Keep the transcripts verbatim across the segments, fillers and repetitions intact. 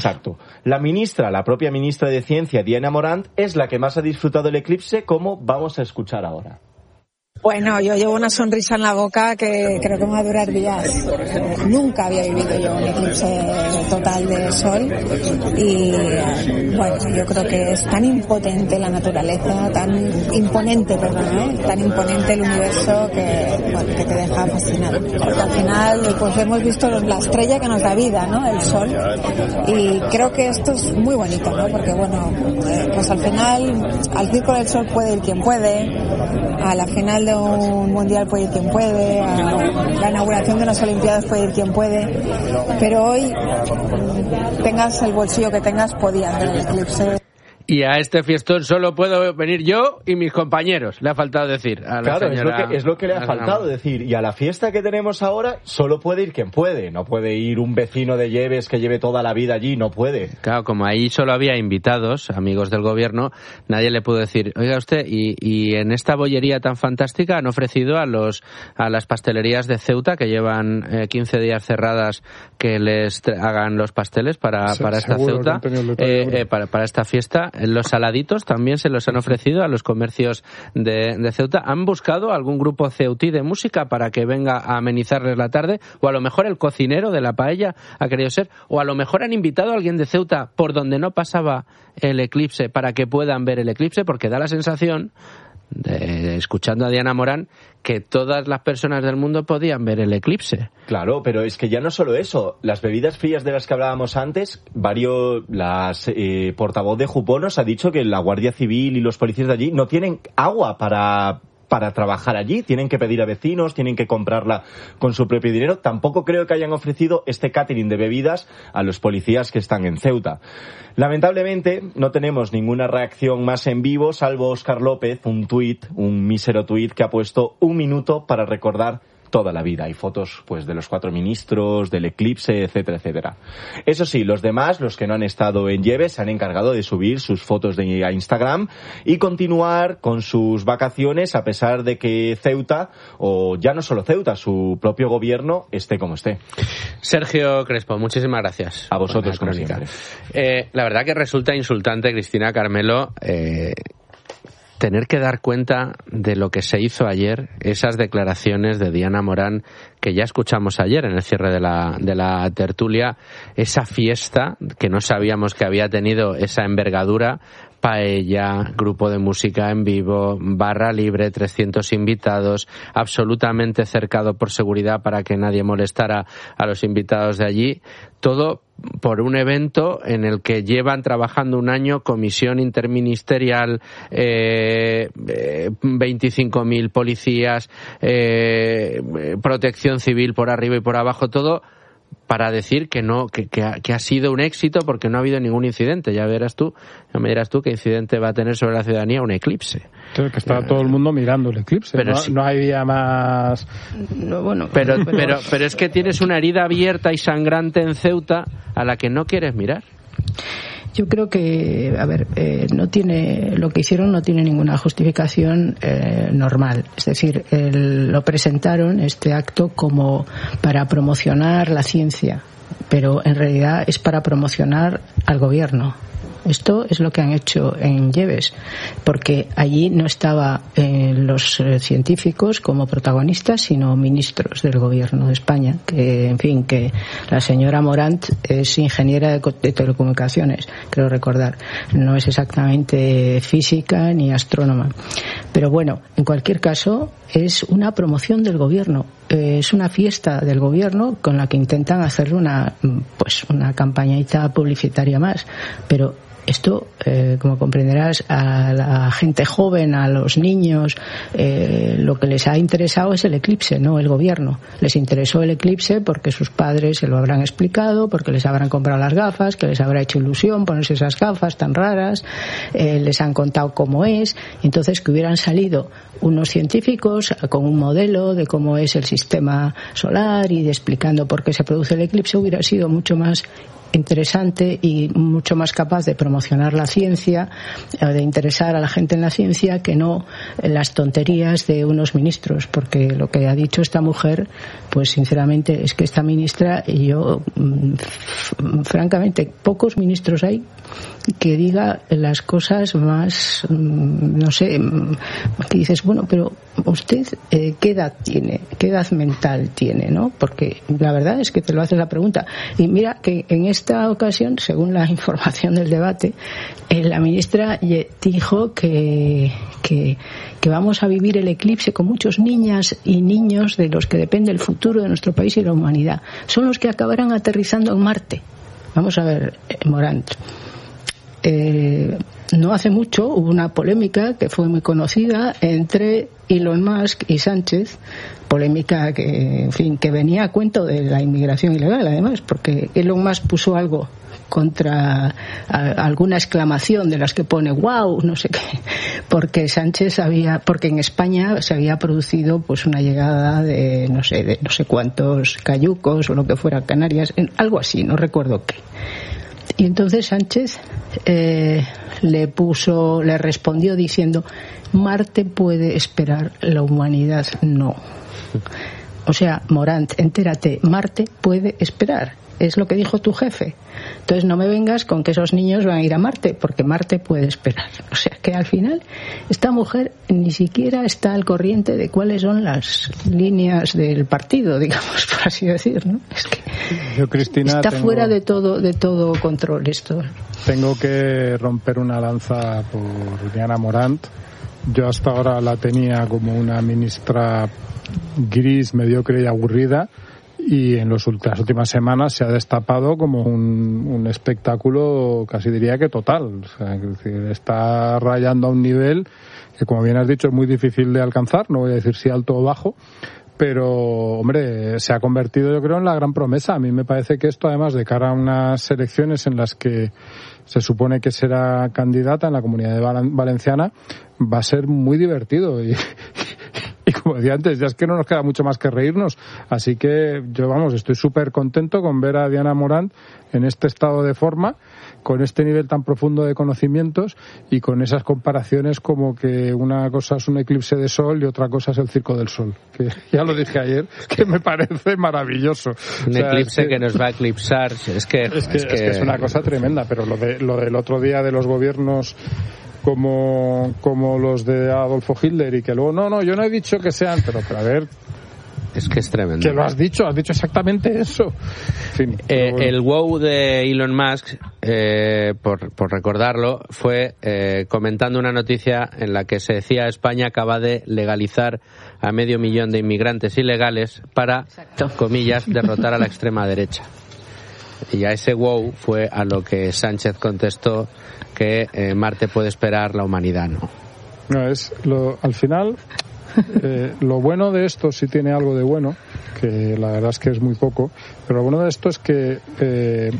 Exacto. La ministra, la propia ministra de Ciencia, Diana Morant, es la que más ha disfrutado del eclipse, como vamos a escuchar ahora. Bueno, yo llevo una sonrisa en la boca que creo que me va a durar días. Nunca había vivido yo un eclipse total de sol y bueno, yo creo que es tan impotente la naturaleza, tan imponente, perdón, ¿eh? tan imponente el universo que, bueno, que te deja fascinado. Porque al final pues hemos visto la estrella que nos da vida, ¿no? El sol, y creo que esto es muy bonito, ¿no? Porque bueno, pues al final al Círculo del Sol puede ir quien puede, a la final de un mundial puede ir quien puede, a la inauguración de unas olimpiadas puede ir quien puede, pero hoy tengas el bolsillo que tengas, podías ver el eclipse. Y a este fiestón solo puedo venir yo y mis compañeros, le ha faltado decir a la Claro, señora, es lo que, es lo que le ha faltado decir. Y a la fiesta que tenemos ahora solo puede ir quien puede. No puede ir un vecino de Lleves que lleve toda la vida allí, no puede. Claro, como ahí solo había invitados, amigos del gobierno, nadie le pudo decir, oiga usted, y, y en esta bollería tan fantástica han ofrecido a los a las pastelerías de Ceuta, que llevan eh, quince días cerradas, que les hagan los pasteles para, Se, para esta Ceuta, eh, eh, para, para esta fiesta. Los saladitos también se los han ofrecido a los comercios de, de Ceuta. ¿Han buscado algún grupo ceutí de música para que venga a amenizarles la tarde? O a lo mejor el cocinero de la paella ha querido ser. O a lo mejor han invitado a alguien de Ceuta por donde no pasaba el eclipse para que puedan ver el eclipse, porque da la sensación, de, escuchando a Diana Morant, que todas las personas del mundo podían ver el eclipse. Claro, pero es que ya no solo eso, las bebidas frías de las que hablábamos antes, varios, las eh, portavoz de Juponos ha dicho que la Guardia Civil y los policías de allí no tienen agua para para trabajar allí, tienen que pedir a vecinos, tienen que comprarla con su propio dinero. Tampoco creo que hayan ofrecido este catering de bebidas a los policías que están en Ceuta. Lamentablemente no tenemos ninguna reacción más en vivo, salvo Óscar López, un tuit, un mísero tuit que ha puesto un minuto para recordar toda la vida. Hay fotos pues de los cuatro ministros, del eclipse, etcétera, etcétera. Eso sí, los demás, los que no han estado en Lleves, se han encargado de subir sus fotos de a Instagram y continuar con sus vacaciones, a pesar de que Ceuta, o ya no solo Ceuta, su propio gobierno, esté como esté. Sergio Crespo, muchísimas gracias. A vosotros, como siempre. Eh, la verdad que resulta insultante, Cristina Carmelo, eh, tener que dar cuenta de lo que se hizo ayer, esas declaraciones de Diana Morant que ya escuchamos ayer en el cierre de la, de la tertulia, esa fiesta que no sabíamos que había tenido esa envergadura, paella, grupo de música en vivo, barra libre, trescientos invitados, absolutamente cercado por seguridad para que nadie molestara a los invitados de allí, todo por un evento en el que llevan trabajando un año comisión interministerial, eh, eh, veinticinco mil policías, eh, protección civil por arriba y por abajo, todo para decir que no, que, que, ha, que ha sido un éxito porque no ha habido ningún incidente. Ya verás tú, ya me dirás tú qué incidente va a tener sobre la ciudadanía un eclipse. Sí, que está todo el mundo mirando el eclipse. Pero no, sí. no había más. No, bueno, pero, pero, pero, pero es que tienes una herida abierta y sangrante en Ceuta a la que no quieres mirar. Yo creo que, a ver, eh, no tiene, lo que hicieron no tiene ninguna justificación eh, normal. Es decir, el, lo presentaron, este acto, como para promocionar la ciencia, pero en realidad es para promocionar al gobierno. Esto es lo que han hecho en Lleves, porque allí no estaban eh, los eh, científicos como protagonistas, sino ministros del gobierno de España, que, en fin, que la señora Morant es ingeniera de, de telecomunicaciones, creo recordar, no es exactamente física ni astrónoma. Pero bueno, en cualquier caso, es una promoción del gobierno, eh, es una fiesta del gobierno con la que intentan hacer una, pues, una campañita publicitaria más, pero esto, eh, como comprenderás, a la gente joven, a los niños, eh, lo que les ha interesado es el eclipse, no el gobierno. Les interesó el eclipse porque sus padres se lo habrán explicado, porque les habrán comprado las gafas, que les habrá hecho ilusión ponerse esas gafas tan raras, eh, les han contado cómo es, entonces que hubieran salido unos científicos con un modelo de cómo es el sistema solar y de explicando por qué se produce el eclipse hubiera sido mucho más interesante y mucho más capaz de promocionar la ciencia, de interesar a la gente en la ciencia, que no las tonterías de unos ministros, porque lo que ha dicho esta mujer, pues sinceramente es que esta ministra, y yo francamente pocos ministros hay que diga las cosas más, no sé, que dices, bueno, pero usted eh, ¿qué edad tiene? ¿Qué edad mental tiene? ¿No? Porque la verdad es que te lo haces la pregunta. Y mira que en esta ocasión, según la información del debate, eh, la ministra dijo que, que, que vamos a vivir el eclipse con muchos niñas y niños de los que depende el futuro de nuestro país y la humanidad. Son los que acabarán aterrizando en Marte. Vamos a ver, eh, Morant. Eh, no hace mucho hubo una polémica que fue muy conocida entre Elon Musk y Sánchez, polémica que, en fin, que venía a cuento de la inmigración ilegal, además, porque Elon Musk puso algo contra a, alguna exclamación de las que pone wow, no sé qué, porque Sánchez había, porque en España se había producido pues una llegada de no sé, de no sé cuántos cayucos o lo que fuera, Canarias, en, algo así, no recuerdo qué. Y entonces Sánchez eh, le puso, le respondió diciendo: Marte puede esperar, la humanidad no. O sea, Morant, entérate, Marte puede esperar. Es lo que dijo tu jefe. Entonces no me vengas con que esos niños van a ir a Marte, porque Marte puede esperar. O sea que al final esta mujer ni siquiera está al corriente de cuáles son las líneas del partido, digamos, por así decir, ¿no? Es que Yo, Cristina, está tengo, fuera de todo de todo control esto. Tengo que romper una lanza por Diana Morant. Yo hasta ahora la tenía como una ministra gris, mediocre y aburrida, y en los, las últimas semanas se ha destapado como un, un espectáculo casi diría que total. O sea, es decir, está rayando a un nivel que, como bien has dicho, es muy difícil de alcanzar, no voy a decir si alto o bajo, pero, hombre, se ha convertido, yo creo, en la gran promesa. A mí me parece que esto, además, de cara a unas elecciones en las que se supone que será candidata en la Comunidad Valenciana, va a ser muy divertido. Y, y como decía antes, ya es que no nos queda mucho más que reírnos. Así que yo, vamos, estoy súper contento con ver a Diana Morant en este estado de forma, con este nivel tan profundo de conocimientos y con esas comparaciones como que una cosa es un eclipse de sol y otra cosa es el Circo del Sol, que ya lo dije ayer, que me parece maravilloso. Un o sea, eclipse es que, que nos va a eclipsar. Es que es, que, es, que... es que es una cosa tremenda, pero lo, de, lo del otro día de los gobiernos como, como los de Adolfo Hitler y que luego, no, no, yo no he dicho que sean, pero, pero a ver... Es que es tremendo. Que lo has dicho, has dicho exactamente eso. En fin, eh, bueno. El wow de Elon Musk, eh, por, por recordarlo, fue eh, comentando una noticia en la que se decía: España acaba de legalizar a medio millón de inmigrantes ilegales para, Exacto. comillas, derrotar a la extrema derecha. Y a ese wow fue a lo que Sánchez contestó que eh, Marte puede esperar, la humanidad no. No, es lo, al final... Eh, lo bueno de esto, sí tiene algo de bueno, que la verdad es que es muy poco, pero lo bueno de esto es que eh,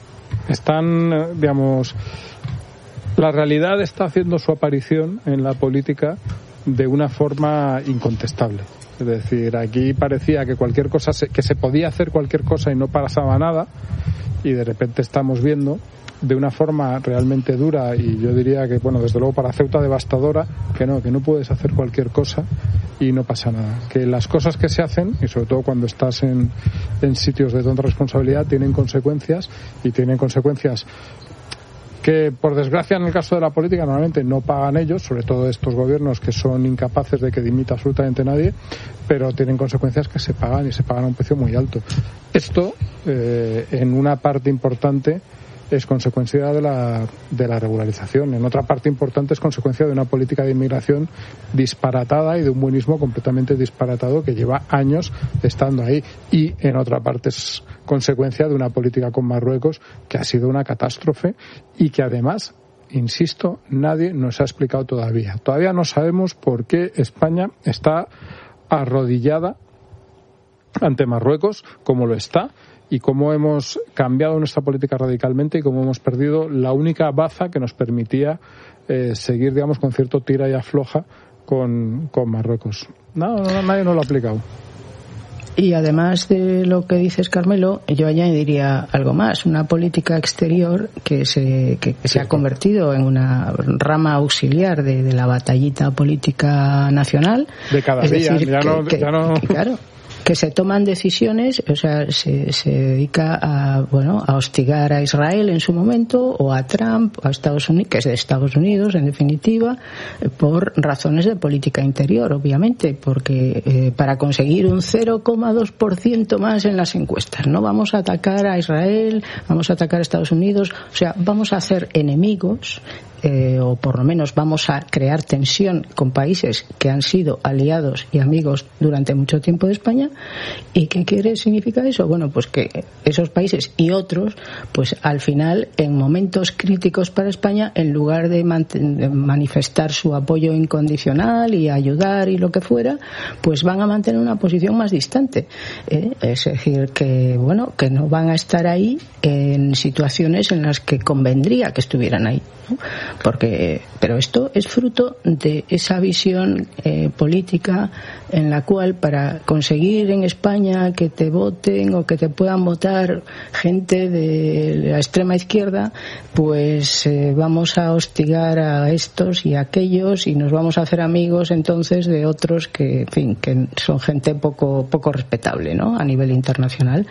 están, digamos, la realidad está haciendo su aparición en la política de una forma incontestable. Es decir, aquí parecía que cualquier cosa, se, que se podía hacer cualquier cosa y no pasaba nada, y de repente estamos viendo de una forma realmente dura, y yo diría que, bueno, desde luego para Ceuta devastadora, que no, que no puedes hacer cualquier cosa y no pasa nada. Que las cosas que se hacen, y sobre todo cuando estás en, en sitios de tanta responsabilidad, tienen consecuencias, y tienen consecuencias que, por desgracia, en el caso de la política normalmente no pagan ellos, sobre todo estos gobiernos que son incapaces de que dimita absolutamente nadie, pero tienen consecuencias que se pagan, y se pagan a un precio muy alto. Esto, eh, en una parte importante, es consecuencia de la, de la regularización. En otra parte importante es consecuencia de una política de inmigración disparatada y de un buenismo completamente disparatado que lleva años estando ahí. Y en otra parte es consecuencia de una política con Marruecos que ha sido una catástrofe y que además, insisto, nadie nos ha explicado todavía. Todavía no sabemos por qué España está arrodillada ante Marruecos como lo está, y cómo hemos cambiado nuestra política radicalmente y cómo hemos perdido la única baza que nos permitía eh, seguir, digamos, con cierto tira y afloja con, con Marruecos. No, no, nadie nos lo ha aplicado. Y además de lo que dices, Carmelo, yo añadiría algo más, una política exterior que se, que, que se ha convertido en una rama auxiliar de, de la batallita política nacional. De cada es día, decir, ya, que, no, que, ya no... que, claro, que se toman decisiones, o sea, se, se dedica a, bueno, a hostigar a Israel en su momento, o a Trump, o a Estados Unidos, que es de Estados Unidos, en definitiva, por razones de política interior, obviamente, porque eh, para conseguir un cero coma dos por ciento más en las encuestas, no vamos a atacar a Israel, vamos a atacar a Estados Unidos, o sea, vamos a hacer enemigos. Eh, o por lo menos vamos a crear tensión con países que han sido aliados y amigos durante mucho tiempo de España. ¿Y qué quiere significar eso? Bueno, pues que esos países y otros, pues al final, en momentos críticos para España, en lugar de, man- de manifestar su apoyo incondicional y ayudar y lo que fuera, pues van a mantener una posición más distante. ¿eh? Es decir, que bueno, que no van a estar ahí en situaciones en las que convendría que estuvieran ahí, ¿no? Porque, pero esto es fruto de esa visión eh, política en la cual, para conseguir en España que te voten o que te puedan votar gente de la extrema izquierda, pues eh, vamos a hostigar a estos y a aquellos y nos vamos a hacer amigos entonces de otros que, en fin, que son gente poco poco respetable, ¿no? A nivel internacional.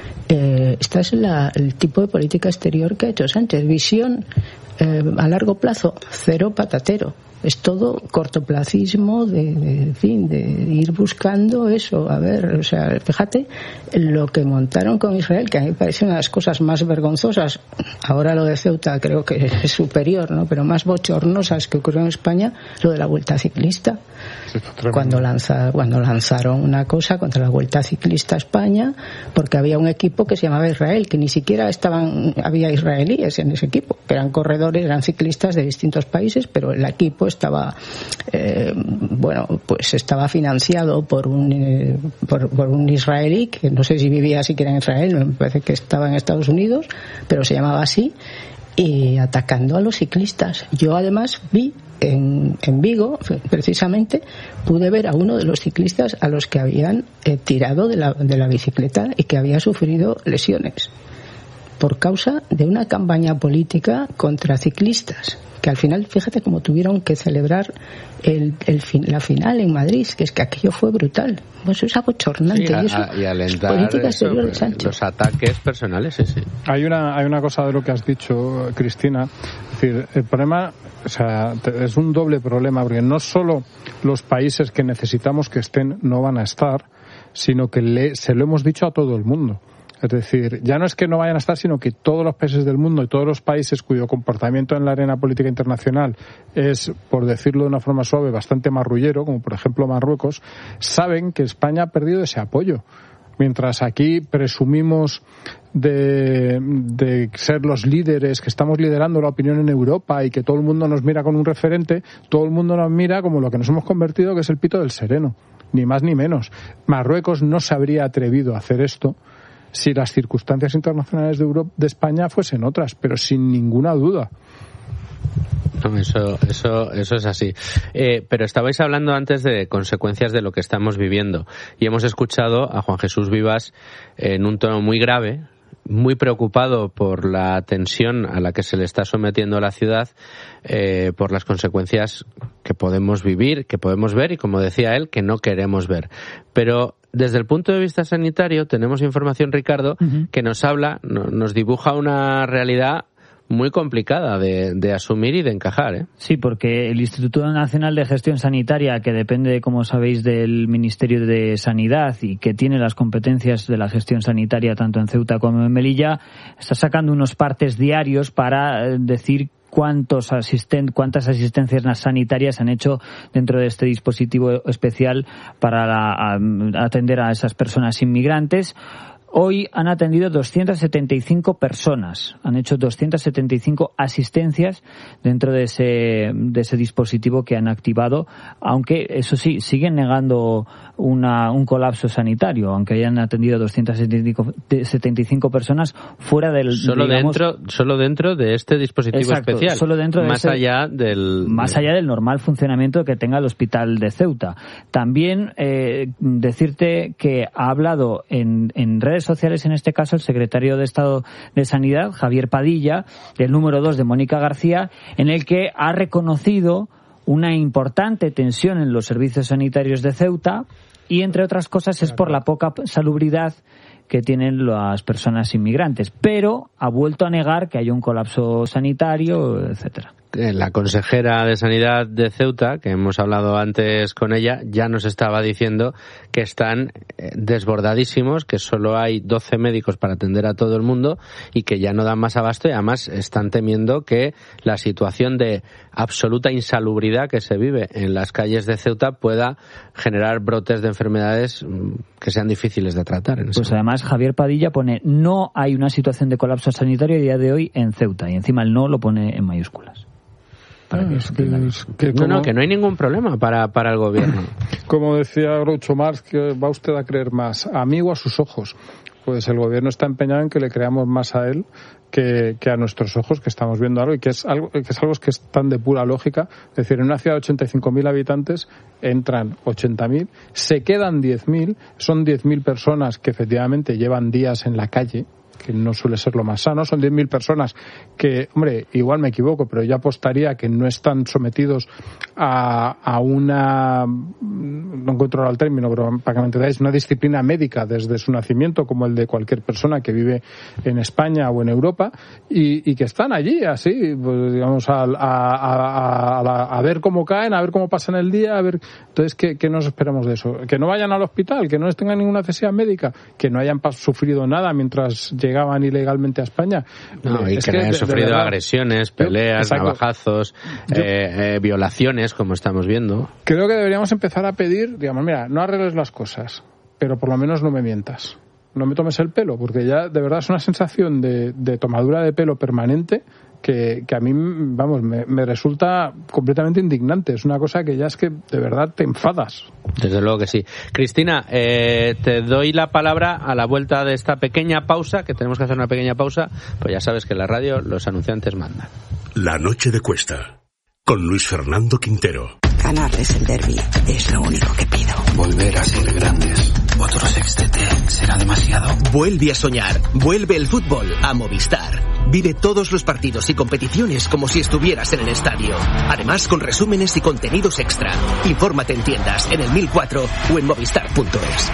Eh, esta es la, el tipo de política exterior que ha hecho Sánchez. Visión eh, a largo plazo, cero patatero. Es todo cortoplacismo de, de, en fin, de ir buscando eso. A ver, o sea, fíjate lo que montaron con Israel, que a mí me parece una de las cosas más vergonzosas. Ahora lo de Ceuta creo que es superior, ¿no? Pero más bochornosas que ocurrió en España, lo de la Vuelta Ciclista. Cuando, lanza, cuando lanzaron una cosa contra la Vuelta Ciclista a España, porque había un equipo que se llamaba Israel, que ni siquiera estaban, había israelíes en ese equipo, que eran corredores, eran ciclistas de distintos países, pero el equipo estaba eh, bueno, pues estaba financiado por un eh, por, por un israelí que no sé si vivía siquiera en Israel, me parece que estaba en Estados Unidos, pero se llamaba así, y atacando a los ciclistas. Yo además vi en, en Vigo, precisamente, pude ver a uno de los ciclistas a los que habían eh, tirado de la, de la bicicleta y que había sufrido lesiones por causa de una campaña política contra ciclistas, que al final, fíjate cómo tuvieron que celebrar el, el fin, la final en Madrid, que es que aquello fue brutal. Pues es abochornante. Sí, a, y eso, y alentar política eso, exterior de Sánchez. Los ataques personales, sí, sí. Hay una, hay una cosa de lo que has dicho, Cristina. Es decir, el problema, o sea, es un doble problema, porque no solo los países que necesitamos que estén no van a estar, sino que le, se lo hemos dicho a todo el mundo. Es decir, ya no es que no vayan a estar, sino que todos los países del mundo y todos los países cuyo comportamiento en la arena política internacional es, por decirlo de una forma suave, bastante marrullero, como por ejemplo Marruecos, saben que España ha perdido ese apoyo. Mientras aquí presumimos de, de ser los líderes, que estamos liderando la opinión en Europa y que todo el mundo nos mira con un referente, todo el mundo nos mira como lo que nos hemos convertido, que es el pito del sereno, ni más ni menos. Marruecos no se habría atrevido a hacer esto si las circunstancias internacionales de Europa, de España fuesen otras, pero sin ninguna duda. No, eso, eso, eso es así. Eh, pero estabais hablando antes de consecuencias de lo que estamos viviendo y hemos escuchado a Juan Jesús Vivas en un tono muy grave, muy preocupado por la tensión a la que se le está sometiendo a la ciudad, eh, por las consecuencias que podemos vivir, que podemos ver y, como decía él, que no queremos ver. Pero desde el punto de vista sanitario tenemos información, Ricardo, uh-huh. que nos habla, no, nos dibuja una realidad muy complicada de, de asumir y de encajar, ¿eh? Sí, porque el Instituto Nacional de Gestión Sanitaria, que depende, como sabéis, del Ministerio de Sanidad y que tiene las competencias de la gestión sanitaria tanto en Ceuta como en Melilla, está sacando unos partes diarios para decir cuántos asisten, cuántas asistencias sanitarias han hecho dentro de este dispositivo especial para la, a, atender a esas personas inmigrantes. Hoy han atendido doscientas setenta y cinco personas, han hecho doscientas setenta y cinco asistencias dentro de ese, de ese dispositivo que han activado, aunque eso sí, siguen negando una, un colapso sanitario, aunque hayan atendido doscientas setenta y cinco personas fuera del... Solo, digamos, dentro, solo dentro de este dispositivo exacto, especial, solo dentro de más, ese, allá del, más allá del normal funcionamiento que tenga el hospital de Ceuta. También eh, decirte que ha hablado en, en redes sociales, en este caso el secretario de Estado de Sanidad, Javier Padilla, del número dos de Mónica García, en el que ha reconocido una importante tensión en los servicios sanitarios de Ceuta y, entre otras cosas, es por la poca salubridad que tienen las personas inmigrantes, pero ha vuelto a negar que haya un colapso sanitario, etcétera. La consejera de Sanidad de Ceuta, que hemos hablado antes con ella, ya nos estaba diciendo que están desbordadísimos, que solo hay doce médicos para atender a todo el mundo y que ya no dan más abasto, y además están temiendo que la situación de absoluta insalubridad que se vive en las calles de Ceuta pueda generar brotes de enfermedades que sean difíciles de tratar. En pues además Javier Padilla pone: no hay una situación de colapso sanitario a día de hoy en Ceuta, y encima el no lo pone en mayúsculas. Para que es que, es que como, no, no, que no hay ningún problema para, para el gobierno. Como decía Groucho Marx, que va usted a creer más a mí o a sus ojos. Pues el gobierno está empeñado en que le creamos más a él que, que a nuestros ojos, que estamos viendo algo, y que es algo que es algo que es tan de pura lógica. Es decir, en una ciudad de ochenta y cinco mil habitantes entran ochenta mil, se quedan diez mil, son diez mil personas que efectivamente llevan días en la calle, que no suele ser lo más sano. Son diez mil personas que, hombre, igual me equivoco, pero yo apostaría que no están sometidos a, a una, no encuentro ahora el término, pero para que me entendáis, una disciplina médica desde su nacimiento, como el de cualquier persona que vive en España o en Europa, y, y que están allí así, pues digamos, a, a, a, a, a ver cómo caen, a ver cómo pasan el día, a ver. Entonces, ¿qué, qué nos esperamos de eso? Que no vayan al hospital, que no les tengan ninguna necesidad médica, que no hayan sufrido nada mientras llegan llegaban ilegalmente a España. No, y es que, que no hayan de, sufrido de verdad, agresiones, peleas, yo, navajazos, yo, eh, eh, violaciones, como estamos viendo. Creo que deberíamos empezar a pedir, digamos, mira, no arregles las cosas, pero por lo menos no me mientas. No me tomes el pelo, porque ya de verdad es una sensación de, de tomadura de pelo permanente que, que a mí, vamos, me, me resulta completamente indignante. Es una cosa que ya es que de verdad te enfadas. Desde luego que sí. Cristina, eh, te doy la palabra a la vuelta de esta pequeña pausa, que tenemos que hacer una pequeña pausa, pues ya sabes que en la radio los anunciantes mandan. La noche de Cuesta, con Luis Fernando Quintero. Ganarles el derbi es lo único que pido. Volver a ser grandes. Otro sextete será demasiado. Vuelve a soñar. Vuelve el fútbol a Movistar. Vive todos los partidos y competiciones como si estuvieras en el estadio. Además, con resúmenes y contenidos extra. Infórmate en tiendas, en el mil cuatro o en movistar punto es.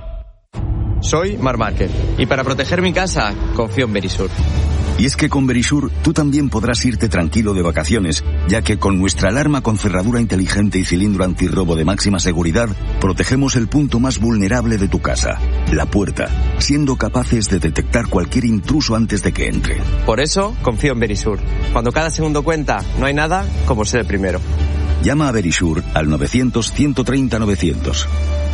Soy Marc Márquez y para proteger mi casa confío en Verisur. Y es que con Verisur tú también podrás irte tranquilo de vacaciones, ya que con nuestra alarma con cerradura inteligente y cilindro antirrobo de máxima seguridad, protegemos el punto más vulnerable de tu casa, la puerta, siendo capaces de detectar cualquier intruso antes de que entre. Por eso confío en Verisur. Cuando cada segundo cuenta, no hay nada como ser el primero. Llama a Verisur al novecientos, ciento treinta, novecientos.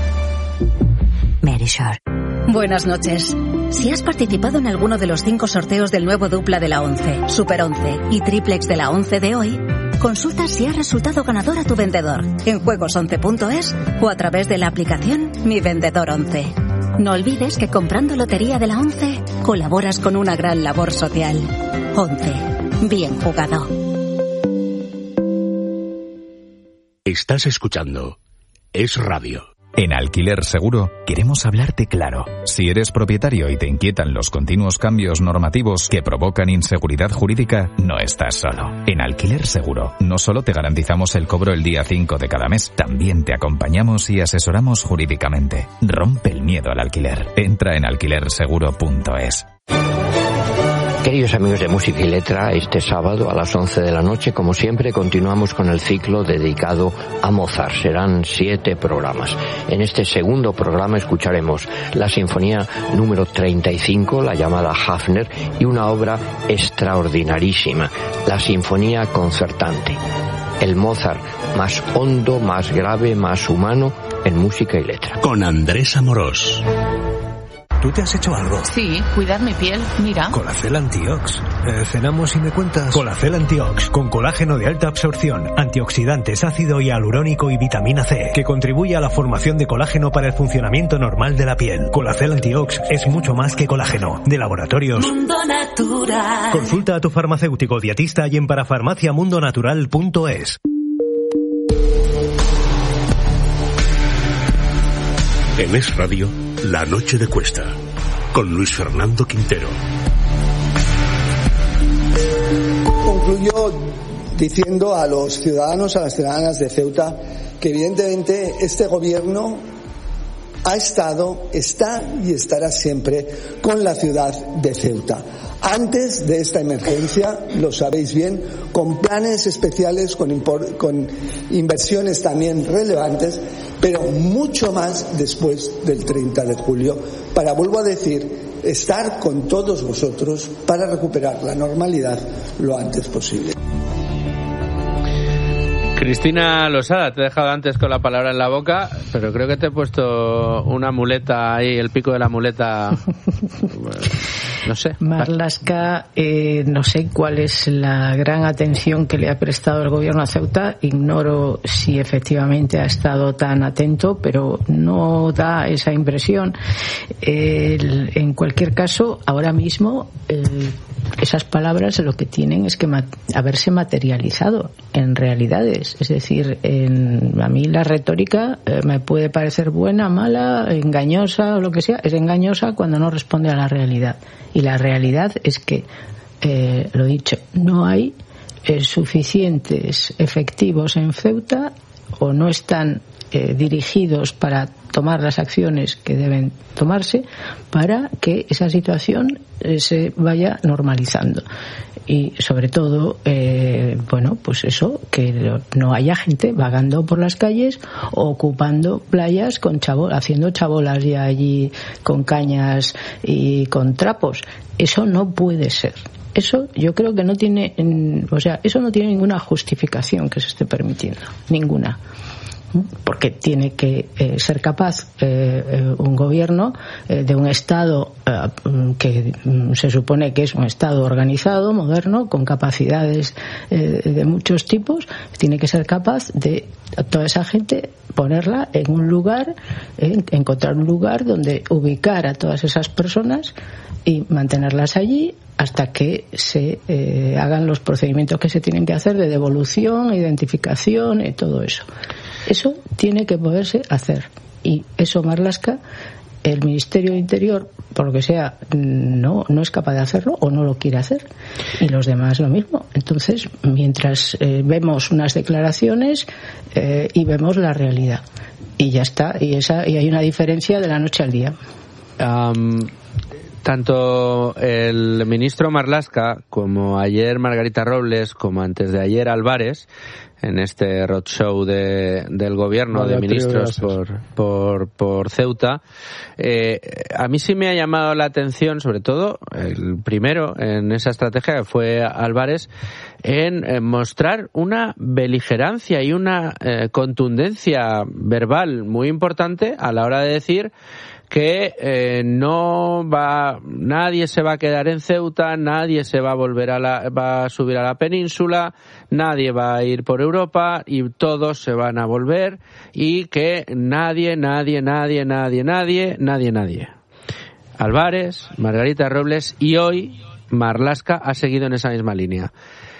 Verisur. Buenas noches. Si has participado en alguno de los cinco sorteos del nuevo dupla de la once, Super once y Triplex de la once de hoy, consulta si has resultado ganador a tu vendedor en juegos once punto es o a través de la aplicación Mi Vendedor once. No olvides que comprando Lotería de la once colaboras con una gran labor social. once. Bien jugado. Estás escuchando Es Radio. En Alquiler Seguro queremos hablarte claro. Si eres propietario y te inquietan los continuos cambios normativos que provocan inseguridad jurídica, no estás solo. En Alquiler Seguro no solo te garantizamos el cobro el día cinco de cada mes, también te acompañamos y asesoramos jurídicamente. Rompe el miedo al alquiler. Entra en alquiler seguro punto es. Queridos amigos de Música y Letra, este sábado a las once de la noche, como siempre, continuamos con el ciclo dedicado a Mozart. Serán siete programas. En este segundo programa escucharemos la Sinfonía número treinta y cinco, la llamada Hafner, y una obra extraordinarísima, la Sinfonía Concertante. El Mozart más hondo, más grave, más humano en Música y Letra. Con Andrés Amorós. ¿Tú te has hecho algo? Sí, cuidar mi piel, mira. Colacel Antiox. Eh, ¿Cenamos y me cuentas? Colacel Antiox, con colágeno de alta absorción, antioxidantes, ácido hialurónico y vitamina C, que contribuye a la formación de colágeno para el funcionamiento normal de la piel. Colacel Antiox es mucho más que colágeno. De Laboratorios Mundo Natural. Consulta a tu farmacéutico dietista y en parafarmacia mundo natural punto es. En Es Radio, La Noche de Cuesta, con Luis Fernando Quintero. Concluyo diciendo a los ciudadanos, a las ciudadanas de Ceuta, que evidentemente este gobierno ha estado, está y estará siempre con la ciudad de Ceuta. Antes de esta emergencia, lo sabéis bien, con planes especiales, con, impor- con inversiones también relevantes, pero mucho más después del treinta de julio, para, vuelvo a decir, estar con todos vosotros para recuperar la normalidad lo antes posible. Cristina Losada, te he dejado antes con la palabra en la boca, pero creo que te he puesto una muleta ahí, el pico de la muleta, no sé. Marlaska, eh, no sé cuál es la gran atención que le ha prestado el gobierno a Ceuta, ignoro si efectivamente ha estado tan atento, pero no da esa impresión. El, en cualquier caso, ahora mismo el, esas palabras lo que tienen es que ma- haberse materializado en realidades. Es decir, en, a mí la retórica eh, me puede parecer buena, mala, engañosa o lo que sea. Es engañosa cuando no responde a la realidad. Y la realidad es que, eh, lo dicho, no hay eh, suficientes efectivos en Ceuta o no están eh, dirigidos para tomar las acciones que deben tomarse para que esa situación eh, se vaya normalizando. Y sobre todo, eh, bueno, pues eso, que no haya gente vagando por las calles o ocupando playas con chavo, haciendo chabolas ya allí con cañas y con trapos. Eso no puede ser. Eso yo creo que no tiene, o sea, eso no tiene ninguna justificación que se esté permitiendo, ninguna. Porque tiene que eh, ser capaz eh, eh, un gobierno eh, de un Estado eh, que mm, se supone que es un Estado organizado, moderno, con capacidades eh, de muchos tipos, tiene que ser capaz de a toda esa gente ponerla en un lugar, eh, encontrar un lugar donde ubicar a todas esas personas y mantenerlas allí hasta que se eh, hagan los procedimientos que se tienen que hacer de devolución, identificación y todo eso. Eso tiene que poderse hacer. Y eso, Marlaska, el Ministerio de Interior, por lo que sea, no, no es capaz de hacerlo o no lo quiere hacer. Y los demás lo mismo. Entonces, mientras eh, vemos unas declaraciones eh, y vemos la realidad. Y ya está. Y, esa, y hay una diferencia de la noche al día. Um... Tanto el ministro Marlaska como ayer Margarita Robles, como antes de ayer Álvarez, en este roadshow de, del gobierno de ministros por, por, por Ceuta, eh, a mí sí me ha llamado la atención, sobre todo el primero en esa estrategia, que fue Álvarez, en, en mostrar una beligerancia y una eh, contundencia verbal muy importante a la hora de decir que eh, no va, nadie se va a quedar en Ceuta, nadie se va a volver a la, va a subir a la península, nadie va a ir por Europa y todos se van a volver y que nadie, nadie, nadie, nadie, nadie, nadie, nadie. Álvarez, Margarita Robles y hoy Marlaska ha seguido en esa misma línea.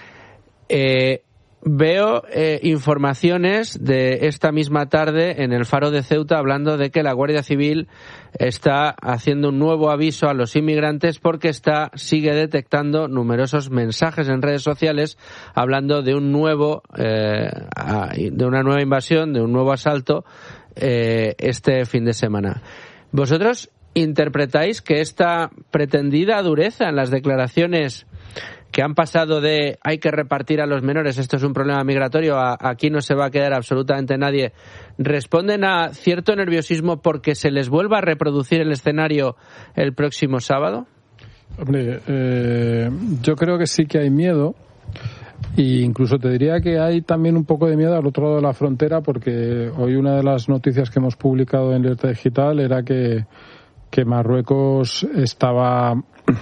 Eh, Veo eh, informaciones de esta misma tarde en el Faro de Ceuta hablando de que la Guardia Civil está haciendo un nuevo aviso a los inmigrantes porque está sigue detectando numerosos mensajes en redes sociales hablando de un nuevo eh, de una nueva invasión, de un nuevo asalto eh, este fin de semana. ¿Vosotros interpretáis que esta pretendida dureza en las declaraciones que han pasado de hay que repartir a los menores, esto es un problema migratorio, a aquí no se va a quedar absolutamente nadie, responden a cierto nerviosismo porque se les vuelva a reproducir el escenario el próximo sábado? Hombre, eh, yo creo que sí que hay miedo, e incluso te diría que hay también un poco de miedo al otro lado de la frontera, porque hoy una de las noticias que hemos publicado en Libertad Digital era que que Marruecos estaba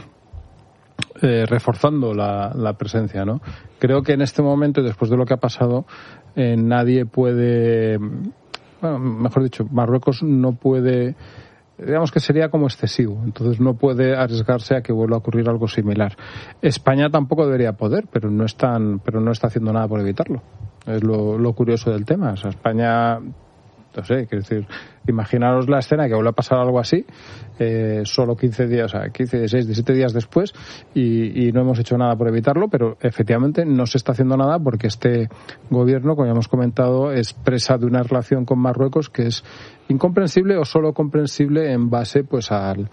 eh, reforzando la, la presencia, ¿no? Creo que en este momento, después de lo que ha pasado, eh, nadie puede, bueno, mejor dicho, Marruecos no puede, digamos que sería como excesivo, entonces no puede arriesgarse a que vuelva a ocurrir algo similar. España tampoco debería poder, pero no están, pero no está haciendo nada por evitarlo. Es lo, lo curioso del tema. O sea, España, no sé, quiero decir, imaginaros la escena que vuelva a pasar algo así, eh, solo quince días, o sea, quince, dieciséis, diecisiete días después, y, y no hemos hecho nada por evitarlo, pero efectivamente no se está haciendo nada porque este gobierno, como ya hemos comentado, es presa de una relación con Marruecos que es incomprensible o solo comprensible en base, pues, al,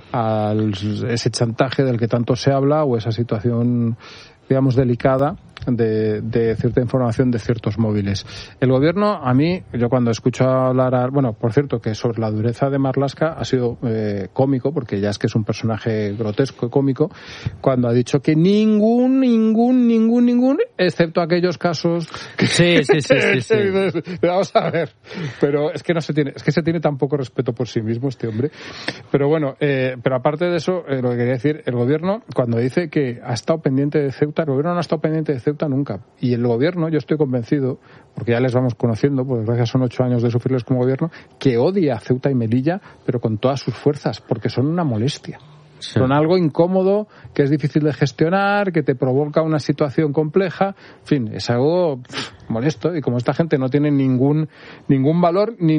al ese chantaje del que tanto se habla o esa situación, digamos, delicada de, de cierta información de ciertos móviles. El gobierno, a mí, yo cuando escucho hablar, a, bueno, por cierto, que sobre la dureza de Marlaska ha sido eh, cómico, porque ya es que es un personaje grotesco y cómico, cuando ha dicho que ningún, ningún, ningún, ningún, excepto aquellos casos que... Sí, sí, sí, sí, sí. Vamos a ver, pero es que no se tiene, es que se tiene tan poco respeto por sí mismo este hombre. Pero bueno, eh, pero aparte de eso, eh, lo que quería decir, el gobierno, cuando dice que ha estado pendiente de Ceuta, el gobierno no ha estado pendiente de Ceuta nunca. Y el gobierno, yo estoy convencido, porque ya les vamos conociendo, porque gracias son ocho años de sufrirles como gobierno, que odia a Ceuta y Melilla, pero con todas sus fuerzas, porque son una molestia. Sí. Son algo incómodo, que es difícil de gestionar, que te provoca una situación compleja. En fin, es algo pff, molesto. Y como esta gente no tiene ningún ningún valor ni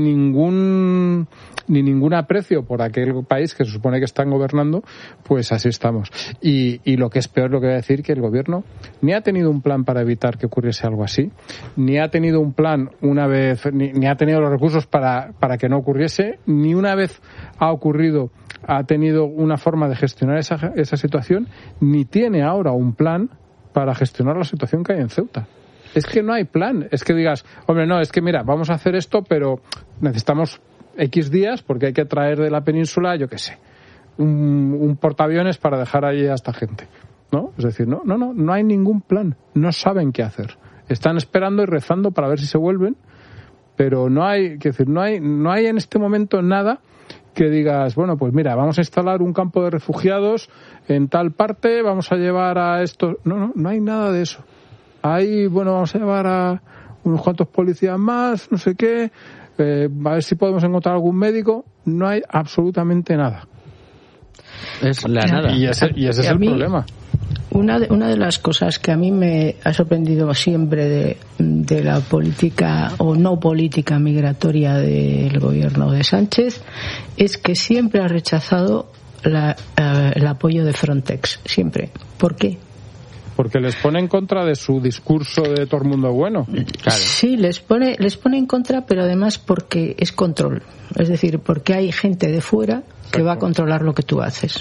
ningún ni ningún aprecio por aquel país que se supone que están gobernando, pues así estamos. Y, y lo que es peor, lo que voy a decir, que el gobierno ni ha tenido un plan para evitar que ocurriese algo así, ni ha tenido un plan una vez, ni, ni ha tenido los recursos para, para que no ocurriese, ni una vez ha ocurrido ha tenido una forma de gestionar esa, esa situación, ni tiene ahora un plan para gestionar la situación que hay en Ceuta. Es que no hay plan. Es que digas, hombre, no, es que mira, vamos a hacer esto, pero necesitamos X días porque hay que traer de la península, yo qué sé, un, un portaaviones para dejar ahí a esta gente, ¿no? Es decir, no, no, no, no hay ningún plan. No saben qué hacer. Están esperando y rezando para ver si se vuelven, pero no hay, quiero decir, no hay, no hay en este momento nada que digas, bueno, pues mira, vamos a instalar un campo de refugiados en tal parte, vamos a llevar a estos... No, no, no hay nada de eso. Hay, bueno, vamos a llevar a unos cuantos policías más, no sé qué, eh, a ver si podemos encontrar algún médico. No hay absolutamente nada. Es la nada. Y ese, y ese es el problema. Una de, una de las cosas que a mí me ha sorprendido siempre de, de la política o no política migratoria del gobierno de Sánchez es que siempre ha rechazado la, uh, el apoyo de Frontex. Siempre. ¿Por qué? Porque les pone en contra de su discurso de todo el mundo bueno. Claro. Sí, les pone, les pone en contra, pero además porque es control. Es decir, porque hay gente de fuera que va a controlar lo que tú haces.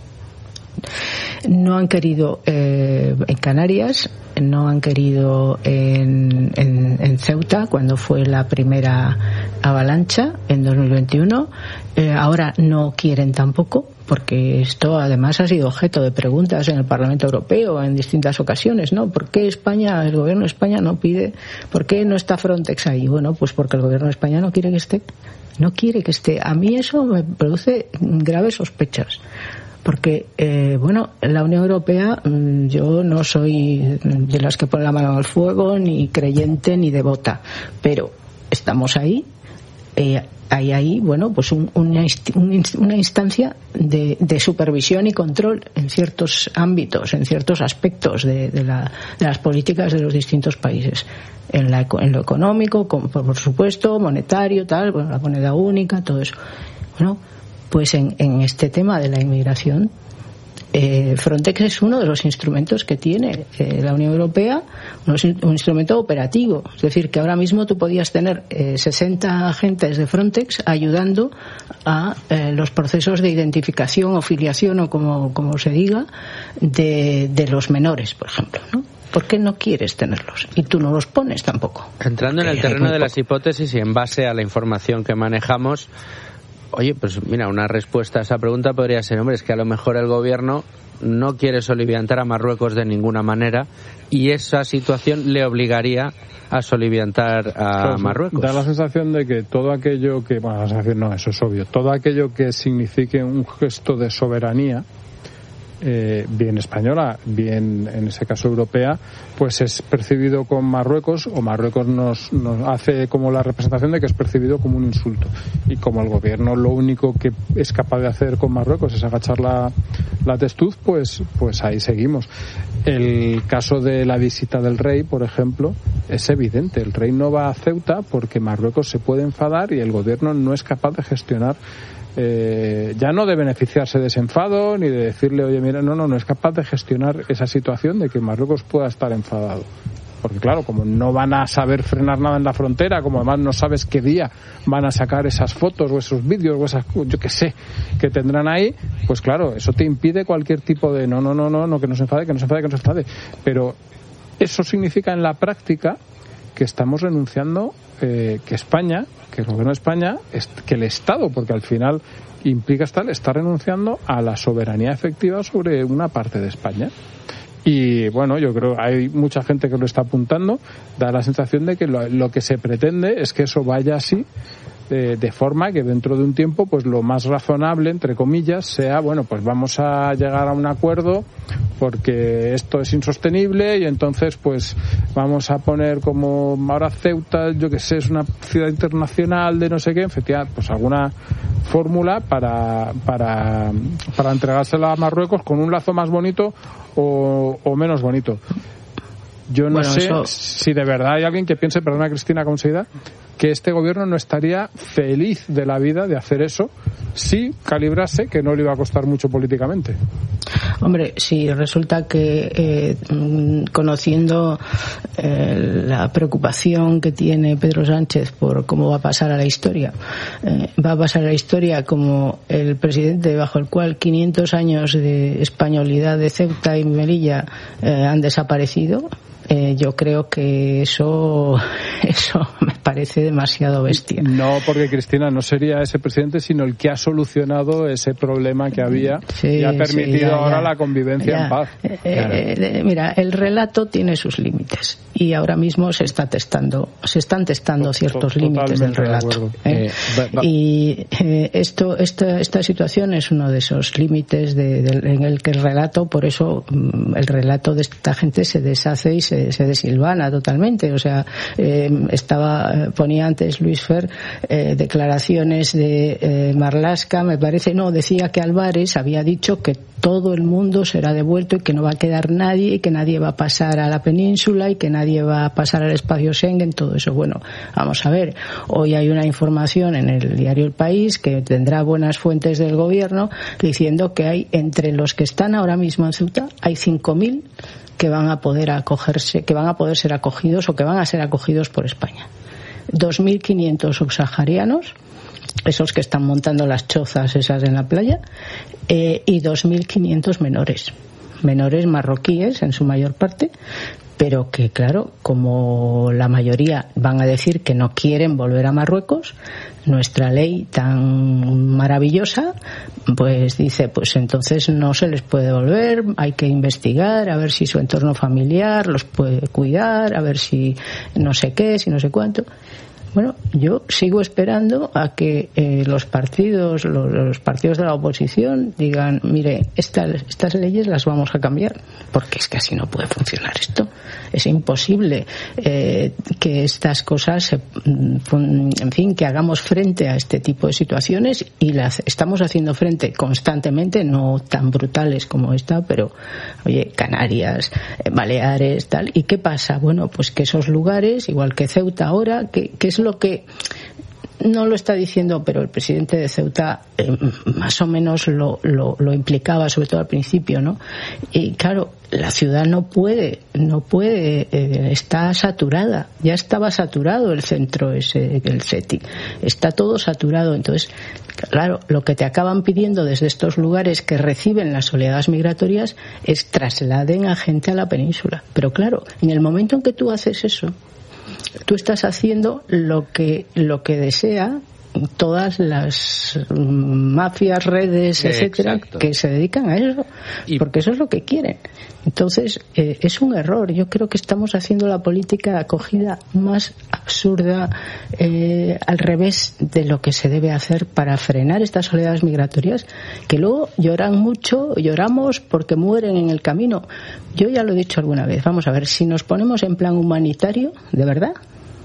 No han querido eh, en Canarias, no han querido en, en, en Ceuta cuando fue la primera avalancha en dos mil veintiuno. Eh, ahora no quieren tampoco, porque esto además ha sido objeto de preguntas en el Parlamento Europeo en distintas ocasiones, ¿no? ¿Por qué España, el gobierno de España no pide, por qué no está Frontex ahí? Bueno, pues porque el gobierno de España no quiere que esté, no quiere que esté. A mí eso me produce graves sospechas. Porque, eh, bueno, la Unión Europea, yo no soy de las que ponen la mano al fuego, ni creyente ni devota, pero estamos ahí, eh, hay ahí, bueno, pues un, una, una instancia de, de supervisión y control en ciertos ámbitos, en ciertos aspectos de, de, la, de las políticas de los distintos países. En, la, en lo económico, con, por supuesto, monetario, tal, bueno, la moneda única, todo eso. Bueno, pues en, en este tema de la inmigración, eh, Frontex es uno de los instrumentos que tiene eh, la Unión Europea, un, un instrumento operativo. Es decir, que ahora mismo tú podías tener eh, sesenta agentes de Frontex ayudando a eh, los procesos de identificación o filiación, o como, como se diga, de, de los menores, por ejemplo, ¿no? ¿Por qué no quieres tenerlos? Y tú no los pones tampoco. Entrando en el terreno de las hipótesis y en base a la información que manejamos, Oye, pues mira, una respuesta a esa pregunta podría ser, hombre, es que a lo mejor el gobierno no quiere soliviantar a Marruecos de ninguna manera y esa situación le obligaría a soliviantar a claro, Marruecos. Da la sensación de que todo aquello que, bueno, la sensación no, eso es obvio, todo aquello que signifique un gesto de soberanía, eh, bien española, bien en ese caso europea, pues es percibido con Marruecos, o Marruecos nos, nos hace como la representación de que es percibido como un insulto. Y como el gobierno lo único que es capaz de hacer con Marruecos es agachar la, la testuz, pues, pues ahí seguimos. El caso de la visita del rey, por ejemplo, es evidente. El rey no va a Ceuta porque Marruecos se puede enfadar y el gobierno no es capaz de gestionar, eh, ya no de beneficiarse de ese enfado ni de decirle, oye, mira, no, no, no es capaz de gestionar esa situación de que Marruecos pueda estar enfadado. Porque claro, como no van a saber frenar nada en la frontera, como además no sabes qué día van a sacar esas fotos o esos vídeos o esas, yo qué sé, que tendrán ahí, pues claro, eso te impide cualquier tipo de no, no, no, no, no, que no se enfade, que no se enfade, que no se enfade. Pero eso significa en la práctica que estamos renunciando, eh, que España, que el gobierno de España, que el Estado, porque al final implica estar, está renunciando a la soberanía efectiva sobre una parte de España. Y bueno, yo creo que hay mucha gente que lo está apuntando, da la sensación de que lo, lo que se pretende es que eso vaya así, de, de forma que dentro de un tiempo pues lo más razonable, entre comillas, sea, bueno, pues vamos a llegar a un acuerdo porque esto es insostenible y entonces pues vamos a poner como ahora Ceuta, yo que sé, es una ciudad internacional de no sé qué, efectivamente, pues alguna fórmula para, para, para entregársela a Marruecos con un lazo más bonito o, o menos bonito. Yo no bueno, sé eso... si de verdad hay alguien que piense, perdona Cristina Conceida, que este gobierno no estaría feliz de la vida de hacer eso si calibrase que no le iba a costar mucho políticamente. Hombre, si resulta que eh, conociendo eh, la preocupación que tiene Pedro Sánchez por cómo va a pasar a la historia, eh, va a pasar a la historia como el presidente bajo el cual quinientos años de españolidad de Ceuta y Melilla eh, han desaparecido, eh, yo creo que eso eso me parece demasiado bestia. No, porque Cristina no sería ese presidente, sino el que ha solucionado ese problema que había sí, y ha permitido sí, ya, ahora ya, la convivencia ya. en paz. Eh, claro. eh, mira, el relato tiene sus límites y ahora mismo se está testando, se están testando ciertos límites del relato. ¿eh? Eh, va, va. Y eh, esto, esta, esta situación es uno de esos límites de, de, en el que el relato, por eso el relato de esta gente se deshace y se Se, se desilvana totalmente. O sea, eh, estaba ponía antes Luis Fer eh, declaraciones de eh, Marlaska, me parece, no, decía que Álvarez había dicho que todo el mundo será devuelto y que no va a quedar nadie y que nadie va a pasar a la península y que nadie va a pasar al espacio Schengen, todo eso. Bueno, vamos a ver, hoy hay una información en el diario El País que tendrá buenas fuentes del gobierno diciendo que hay entre los que están ahora mismo en Ceuta hay cinco mil que van a poder acogerse, que van a poder ser acogidos o que van a ser acogidos por España. dos mil quinientos subsaharianos, esos que están montando las chozas esas en la playa, eh, y dos mil quinientos menores, menores marroquíes en su mayor parte, pero que claro, como la mayoría van a decir que no quieren volver a Marruecos, nuestra ley tan maravillosa pues dice, pues entonces no se les puede devolver, hay que investigar a ver si su entorno familiar los puede cuidar, a ver si no sé qué, si no sé cuánto. Bueno, yo sigo esperando a que eh, los partidos, los, los partidos de la oposición digan, mire, estas, estas leyes las vamos a cambiar, porque es que así no puede funcionar esto. Es imposible eh, que estas cosas, se, en fin, que hagamos frente a este tipo de situaciones y las estamos haciendo frente constantemente, no tan brutales como esta, pero, oye, Canarias, eh, Baleares, tal. ¿Y qué pasa? Bueno, pues que esos lugares, igual que Ceuta ahora, que, que es lo que no lo está diciendo, pero el presidente de Ceuta eh, más o menos lo, lo, lo implicaba, sobre todo al principio, ¿no? Y claro, la ciudad no puede, no puede, eh, está saturada, ya estaba saturado el centro ese, el CETI, está todo saturado. Entonces, claro, lo que te acaban pidiendo desde estos lugares que reciben las oleadas migratorias es trasladen a gente a la península. Pero claro, en el momento en que tú haces eso, tú estás haciendo lo que lo que desea todas las mafias, redes, etcétera, Exacto. que se dedican a eso, y... porque eso es lo que quieren. Entonces, eh, es un error. Yo creo que estamos haciendo la política de acogida más absurda, eh, al revés de lo que se debe hacer para frenar estas oleadas migratorias, que luego lloran mucho, lloramos porque mueren en el camino. Yo ya lo he dicho alguna vez. Vamos a ver, si nos ponemos en plan humanitario, de verdad,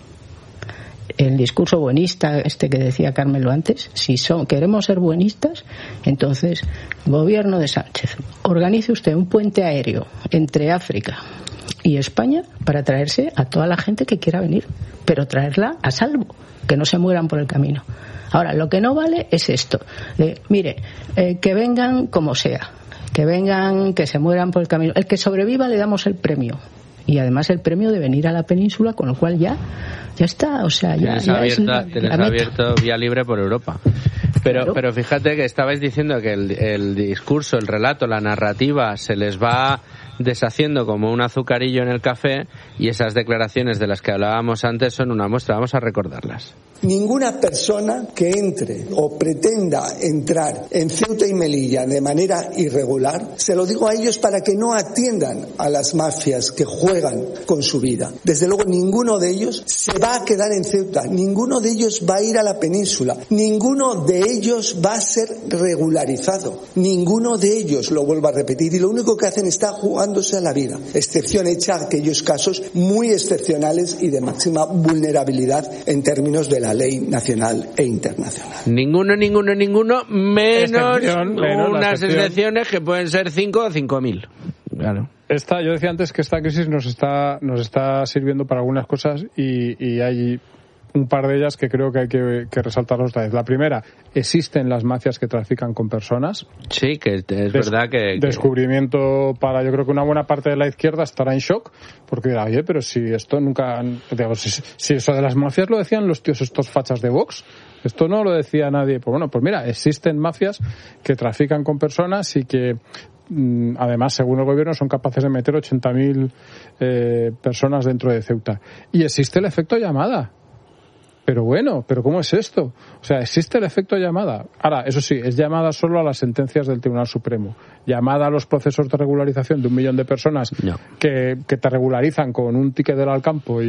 el discurso buenista este que decía Carmelo antes, si son, queremos ser buenistas, entonces, gobierno de Sánchez, organice usted un puente aéreo entre África y España para traerse a toda la gente que quiera venir, pero traerla a salvo, que no se mueran por el camino. Ahora, lo que no vale es esto, de, mire, eh, que vengan como sea, que vengan, que se mueran por el camino, el que sobreviva le damos el premio. Y además el premio de venir a la península, con lo cual ya ya está, o sea, ya, tienes ya abierta, es la, tienes la abierto vía libre por Europa. Pero Claro. pero fíjate que estabais diciendo que el, el discurso, el relato, la narrativa se les va deshaciendo como un azucarillo en el café, y esas declaraciones de las que hablábamos antes son una muestra. Vamos a recordarlas. Ninguna persona que entre o pretenda entrar en Ceuta y Melilla de manera irregular, se lo digo a ellos para que no atiendan a las mafias que juegan con su vida. Desde luego ninguno de ellos se va a quedar en Ceuta, ninguno de ellos va a ir a la península, ninguno de ellos va a ser regularizado, ninguno de ellos, lo vuelvo a repetir, y lo único que hacen está jugándose a la vida, excepción hecha a aquellos casos muy excepcionales y de máxima vulnerabilidad en términos de la ley nacional e internacional. Ninguno, ninguno, ninguno, menos, Excepción, menos la unas excepción. excepciones que pueden ser cinco o cinco mil. Claro. Esta, yo decía antes que esta crisis nos está nos está sirviendo para algunas cosas, y, y hay un par de ellas que creo que hay que, que resaltarlos otra vez. La primera, existen las mafias que trafican con personas. Sí, que es Des- verdad que, que... Descubrimiento para, yo creo que una buena parte de la izquierda estará en shock, porque dirá, oye, pero si esto nunca, digo, si, si eso de las mafias lo decían los tíos estos fachas de Vox, esto no lo decía nadie. Pues bueno, pues mira, existen mafias que trafican con personas y que mm, además, según el gobierno, son capaces de meter ochenta mil eh, personas dentro de Ceuta. Y existe el efecto llamada. Pero bueno, ¿pero cómo es esto? O sea, existe el efecto llamada. Ahora, eso sí, es llamada solo a las sentencias del Tribunal Supremo. Llamada a los procesos de regularización de un millón de personas no. que, que te regularizan con un ticket del Alcampo y,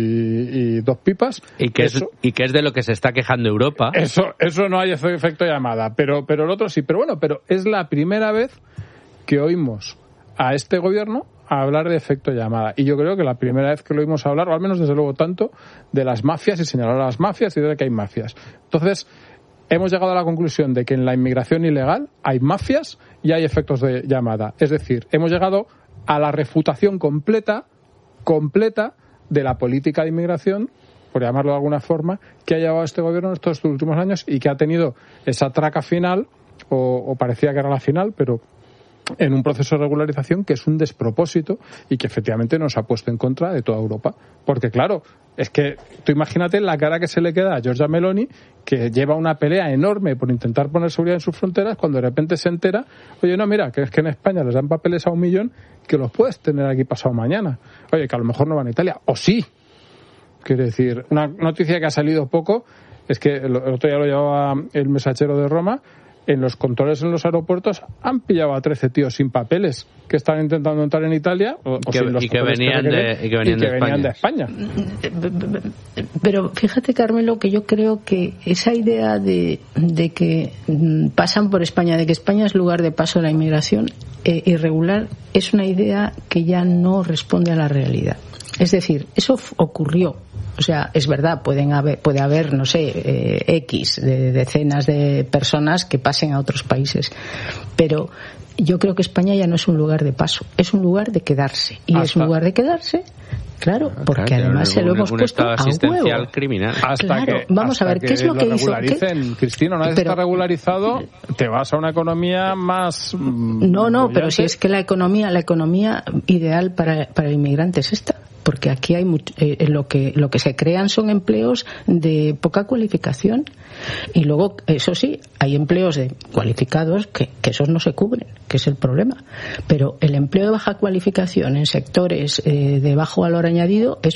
y dos pipas. Y que, eso, es, y que es de lo que se está quejando Europa. Eso, eso no hay efecto llamada. Pero, pero el otro sí. Pero bueno, pero es la primera vez que oímos a este gobierno a hablar de efecto llamada. Y yo creo que la primera vez que lo oímos hablar, o al menos desde luego tanto, de las mafias y señalar a las mafias y de que hay mafias. Entonces, hemos llegado a la conclusión de que en la inmigración ilegal hay mafias y hay efectos de llamada. Es decir, hemos llegado a la refutación completa, completa de la política de inmigración, por llamarlo de alguna forma, que ha llevado este gobierno en estos últimos años y que ha tenido esa traca final, o, o parecía que era la final, pero en un proceso de regularización que es un despropósito y que efectivamente nos ha puesto en contra de toda Europa. Porque claro, es que tú imagínate la cara que se le queda a Giorgia Meloni, que lleva una pelea enorme por intentar poner seguridad en sus fronteras, cuando de repente se entera, oye, no, mira, que es que en España les dan papeles a un millón, que los puedes tener aquí pasado mañana. Oye, que a lo mejor no van a Italia. O sí. Quiero decir, una noticia que ha salido poco es que el otro día lo llevaba el Mensajero de Roma. En los controles en los aeropuertos han pillado a trece tíos sin papeles que están intentando entrar en Italia o, o que, sin los y, que que venían de, y que venían, y que de, venían España. de España. Pero fíjate, Carmelo, que yo creo que esa idea de, de que pasan por España, de que España es lugar de paso de la inmigración eh, irregular, es una idea que ya no responde a la realidad. Es decir, eso ocurrió. O sea, es verdad, pueden haber, puede haber, no sé, eh, X de decenas de personas que pasen a otros países. Pero yo creo que España ya no es un lugar de paso, es un lugar de quedarse. Y Hasta. es un lugar de quedarse, claro, porque claro, además un, se lo hemos un puesto estado a asistencial huevo. Criminal. Hasta claro, que, vamos hasta a ver, que ¿qué es lo, lo que hizo? regularicen, ¿Qué? Cristina, una vez pero, está regularizado, te vas a una economía más... No, no, pero si es que la economía, la economía ideal para, para el inmigrante es esta. Porque aquí hay mucho, eh, lo que lo que se crean son empleos de poca cualificación y luego, eso sí, hay empleos de cualificados que, que esos no se cubren, que es el problema. Pero el empleo de baja cualificación en sectores eh, de bajo valor añadido, eso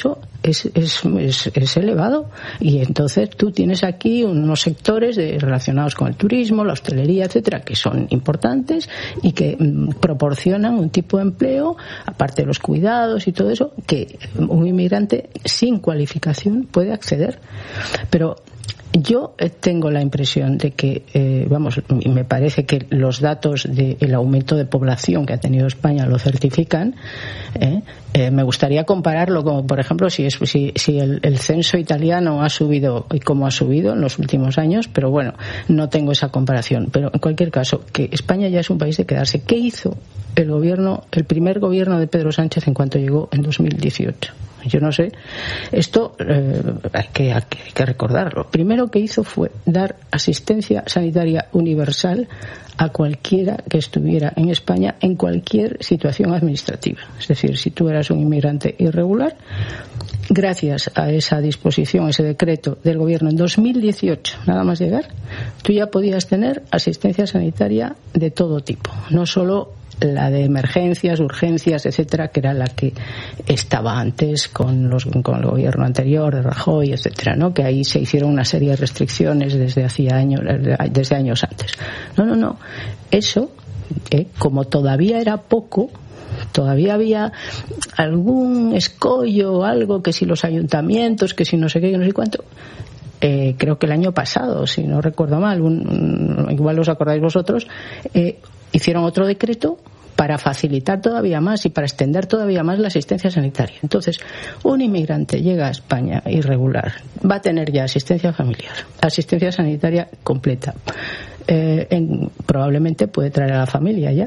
es, es, es, es elevado. Y entonces tú tienes aquí unos sectores de, relacionados con el turismo, la hostelería, etcétera, que son importantes y que mm, proporcionan un tipo de empleo, aparte de los cuidados y todo eso, que un inmigrante sin cualificación puede acceder. Pero yo tengo la impresión de que, eh, vamos, me parece que los datos del aumento de población que ha tenido España lo certifican. ¿eh? Eh, me gustaría compararlo con, por ejemplo, si, es, si, si el, el censo italiano ha subido y cómo ha subido en los últimos años, pero bueno, no tengo esa comparación. Pero en cualquier caso, que España ya es un país de quedarse. ¿Qué hizo el gobierno, el primer gobierno de Pedro Sánchez en cuanto llegó en dos mil dieciocho? Yo no sé. Esto eh, hay, que, hay que recordarlo. Primero que hizo fue dar asistencia sanitaria universal a cualquiera que estuviera en España en cualquier situación administrativa. Es decir, si tú eras un inmigrante irregular, gracias a esa disposición, ese decreto del gobierno en dos mil dieciocho, nada más llegar, tú ya podías tener asistencia sanitaria de todo tipo, no solo la de emergencias, urgencias, etcétera, que era la que estaba antes con los con el gobierno anterior de Rajoy, etcétera, ¿no? Que ahí se hicieron una serie de restricciones desde hacía años, desde años antes. No, no, no. Eso, eh, como todavía era poco, todavía había algún escollo o algo, que si los ayuntamientos, que si no sé qué, que no sé cuánto. Eh, creo que el año pasado, si no recuerdo mal, un, igual os acordáis vosotros, eh, hicieron otro decreto para facilitar todavía más y para extender todavía más la asistencia sanitaria. Entonces, un inmigrante llega a España irregular, va a tener ya asistencia familiar, asistencia sanitaria completa. Eh, en, probablemente puede traer a la familia ya.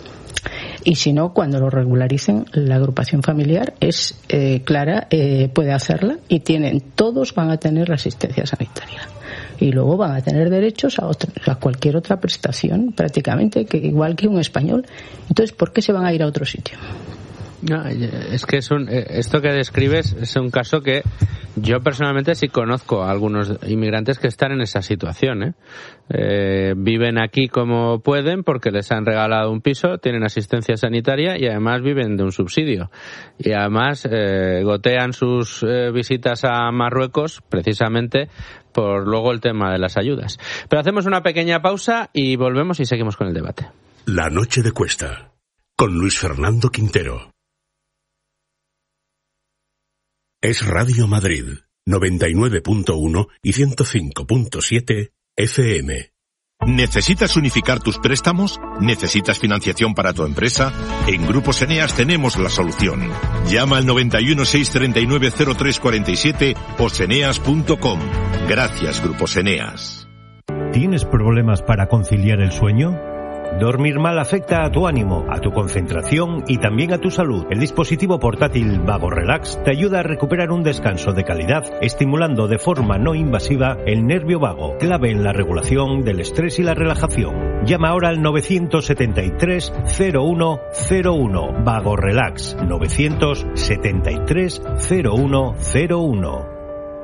Y si no, cuando lo regularicen, la agrupación familiar es eh, clara, eh, puede hacerla, y tienen, todos van a tener la asistencia sanitaria. Y luego van a tener derechos a, otra, a cualquier otra prestación, prácticamente, que igual que un español. Entonces, ¿por qué se van a ir a otro sitio? No, es que es un, esto que describes es un caso que yo personalmente sí conozco a algunos inmigrantes que están en esa situación, ¿eh? Eh, viven aquí como pueden porque les han regalado un piso, tienen asistencia sanitaria y además viven de un subsidio. Y además eh, gotean sus eh, visitas a Marruecos precisamente por luego el tema de las ayudas. Pero hacemos una pequeña pausa y volvemos y seguimos con el debate. La noche de Cuesta, con Luis Fernando Quintero. Es Radio Madrid, noventa y nueve punto uno y ciento cinco punto siete F M. ¿Necesitas unificar tus préstamos? ¿Necesitas financiación para tu empresa? En Grupos Eneas tenemos la solución. Llama al noventa y uno, seiscientos treinta y nueve, cero tres cuarenta y siete o seneas punto com. Gracias, Grupos Eneas. ¿Tienes problemas para conciliar el sueño? Dormir mal afecta a tu ánimo, a tu concentración y también a tu salud. El dispositivo portátil Vago Relax te ayuda a recuperar un descanso de calidad, estimulando de forma no invasiva el nervio vago, clave en la regulación del estrés y la relajación. Llama ahora al novecientos setenta y tres, cero uno cero uno. Vago Relax, novecientos setenta y tres, cero uno cero uno.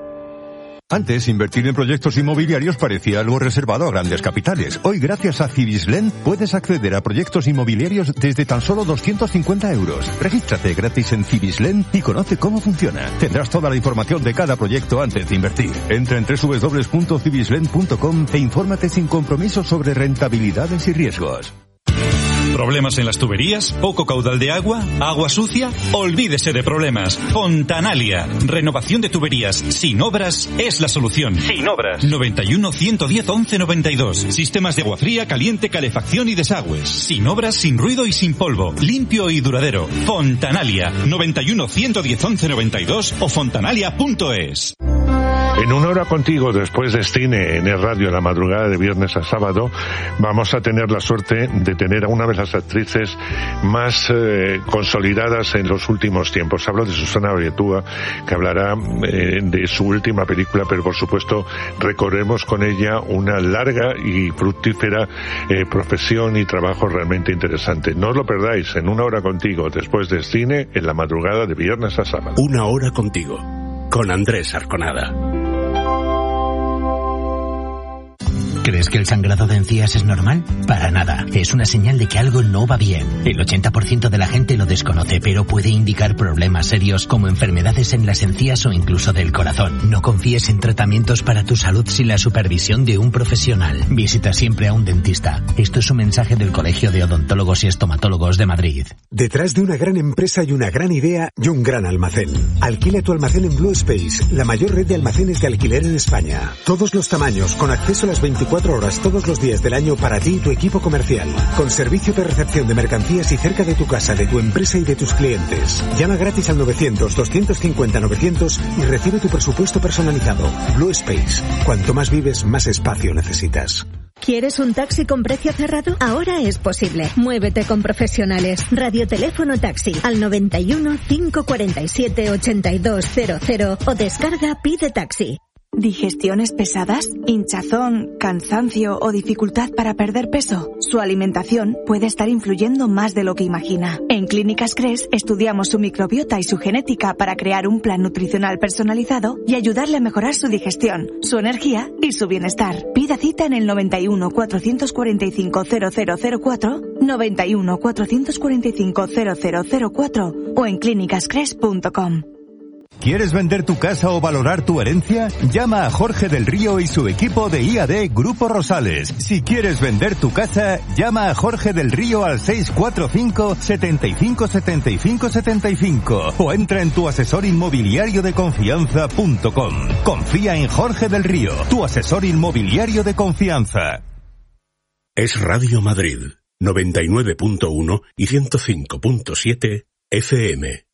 Antes, invertir en proyectos inmobiliarios parecía algo reservado a grandes capitales. Hoy, gracias a Cibislen, puedes acceder a proyectos inmobiliarios desde tan solo doscientos cincuenta euros. Regístrate gratis en Cibislen y conoce cómo funciona. Tendrás toda la información de cada proyecto antes de invertir. Entra en doble u doble u doble u punto cibislen punto com e infórmate sin compromiso sobre rentabilidades y riesgos. ¿Problemas en las tuberías? ¿Poco caudal de agua? ¿Agua sucia? Olvídese de problemas. Fontanalia. Renovación de tuberías sin obras es la solución. Sin obras. noventa y uno, ciento diez, once noventa y dos. Sistemas de agua fría, caliente, calefacción y desagües. Sin obras, sin ruido y sin polvo. Limpio y duradero. Fontanalia. noventa y uno, ciento diez, once noventa y dos o fontanalia punto es. En una hora contigo, después de cine en el radio, la madrugada de viernes a sábado, vamos a tener la suerte de tener a una de las actrices más eh, consolidadas en los últimos tiempos. Hablo de Susana Brietúa, que hablará eh, de su última película, pero por supuesto recorremos con ella una larga y fructífera eh, profesión y trabajo realmente interesante. No os lo perdáis, en una hora contigo, después de cine en la madrugada de viernes a sábado. Una hora contigo, con Andrés Arconada. ¿Crees que el sangrado de encías es normal? Para nada. Es una señal de que algo no va bien. El ochenta por ciento de la gente lo desconoce, pero puede indicar problemas serios como enfermedades en las encías o incluso del corazón. No confíes en tratamientos para tu salud sin la supervisión de un profesional. Visita siempre a un dentista. Esto es un mensaje del Colegio de Odontólogos y Estomatólogos de Madrid. Detrás de una gran empresa y una gran idea y un gran almacén. Alquila tu almacén en Blue Space, la mayor red de almacenes de alquiler en España. Todos los tamaños, con acceso a las veinticuatro horas todos los días del año para ti y tu equipo comercial. Con servicio de recepción de mercancías y cerca de tu casa, de tu empresa y de tus clientes. Llama gratis al novecientos, doscientos cincuenta, novecientos y recibe tu presupuesto personalizado. Blue Space. Cuanto más vives, más espacio necesitas. ¿Quieres un taxi con precio cerrado? Ahora es posible. Muévete con profesionales. Radioteléfono taxi al noventa y uno, cinco cuarenta y siete, ochenta y dos cero cero o descarga Pide Taxi. ¿Digestiones pesadas? ¿Hinchazón, cansancio o dificultad para perder peso? Su alimentación puede estar influyendo más de lo que imagina. En Clínicas Cres estudiamos su microbiota y su genética para crear un plan nutricional personalizado y ayudarle a mejorar su digestión, su energía y su bienestar. Pida cita en el noventa y uno, cuatrocientos cuarenta y cinco, cero cero cero cuatro, noventa y uno, cuatrocientos cuarenta y cinco, cero cero cero cuatro o en clínicas cres punto com. ¿Quieres vender tu casa o valorar tu herencia? Llama a Jorge del Río y su equipo de I A D Grupo Rosales. Si quieres vender tu casa, llama a Jorge del Río al seis cuatro cinco, setenta y cinco, setenta y cinco, setenta y cinco o entra en tu asesor inmobiliario de confianza punto com. Confía en Jorge del Río, tu asesor inmobiliario de confianza. Es Radio Madrid, noventa y nueve punto uno y ciento cinco punto siete F M.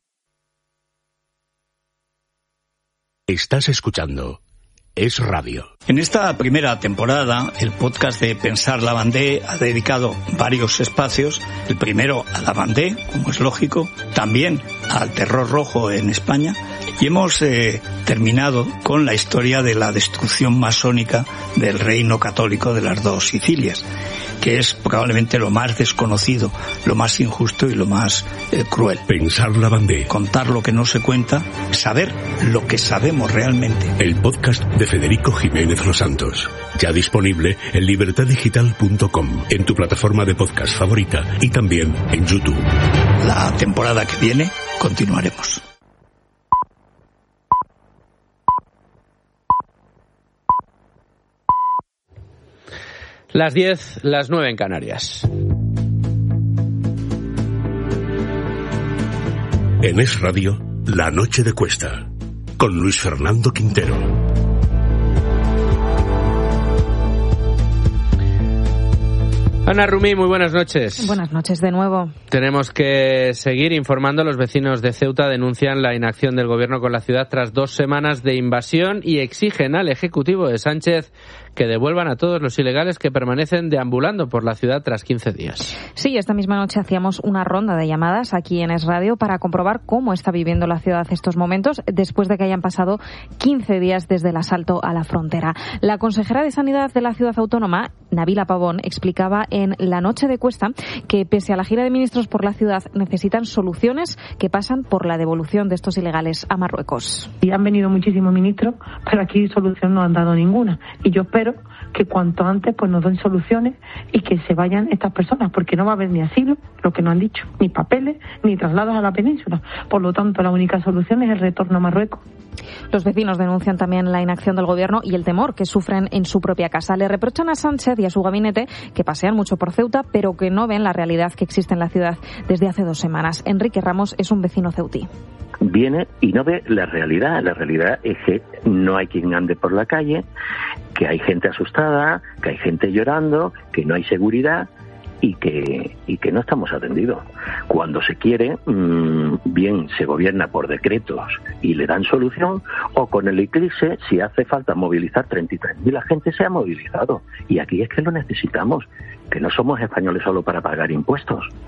Estás escuchando Es Radio. En esta primera temporada, el podcast de Pensar la Bandé ha dedicado varios espacios. El primero a la Bandé, como es lógico, también al terror rojo en España. Y hemos eh, terminado con la historia de la destrucción masónica del reino católico de las dos Sicilias, que es probablemente lo más desconocido, lo más injusto y lo más eh, cruel. Pensar la Bandé. Contar lo que no se cuenta, saber lo que sabemos realmente. El podcast de Federico Jiménez Los Santos. Ya disponible en libertad digital punto com, en tu plataforma de podcast favorita y también en YouTube. La temporada que viene continuaremos. Las diez, las nueve en Canarias. En Es Radio, La Noche de Cuesta, con Luis Fernando Quintero. Ana Rumí, muy buenas noches. Buenas noches de nuevo. Tenemos que seguir informando. Los vecinos de Ceuta denuncian la inacción del gobierno con la ciudad tras dos semanas de invasión y exigen al Ejecutivo de Sánchez que devuelvan a todos los ilegales que permanecen deambulando por la ciudad tras quince días. Sí, esta misma noche hacíamos una ronda de llamadas aquí en Es Radio para comprobar cómo está viviendo la ciudad estos momentos después de que hayan pasado quince días desde el asalto a la frontera. La consejera de Sanidad de la ciudad autónoma, Nabila Pavón, explicaba en La Noche de Cuesta que pese a la gira de ministros por la ciudad necesitan soluciones que pasan por la devolución de estos ilegales a Marruecos. Y han venido muchísimos ministros, pero aquí solución no han dado ninguna. Y yo espero que cuanto antes pues nos den soluciones y que se vayan estas personas, porque no va a haber ni asilo, lo que nos han dicho, ni papeles, ni traslados a la península. Por lo tanto, la única solución es el retorno a Marruecos. Los vecinos denuncian también la inacción del gobierno y el temor que sufren en su propia casa. Le reprochan a Sánchez y a su gabinete que pasean mucho por Ceuta, pero que no ven la realidad que existe en la ciudad desde hace dos semanas. Enrique Ramos es un vecino ceutí. Viene y no ve la realidad. La realidad es que no hay quien ande por la calle, que hay gente asustada, que hay gente llorando, que no hay seguridad y que y que no estamos atendidos. Cuando se quiere, mmm, bien se gobierna por decretos y le dan solución, o con el eclipse, si hace falta movilizar treinta y tres mil agentes, se ha movilizado. Y aquí es que lo necesitamos, que no somos españoles solo para pagar impuestos.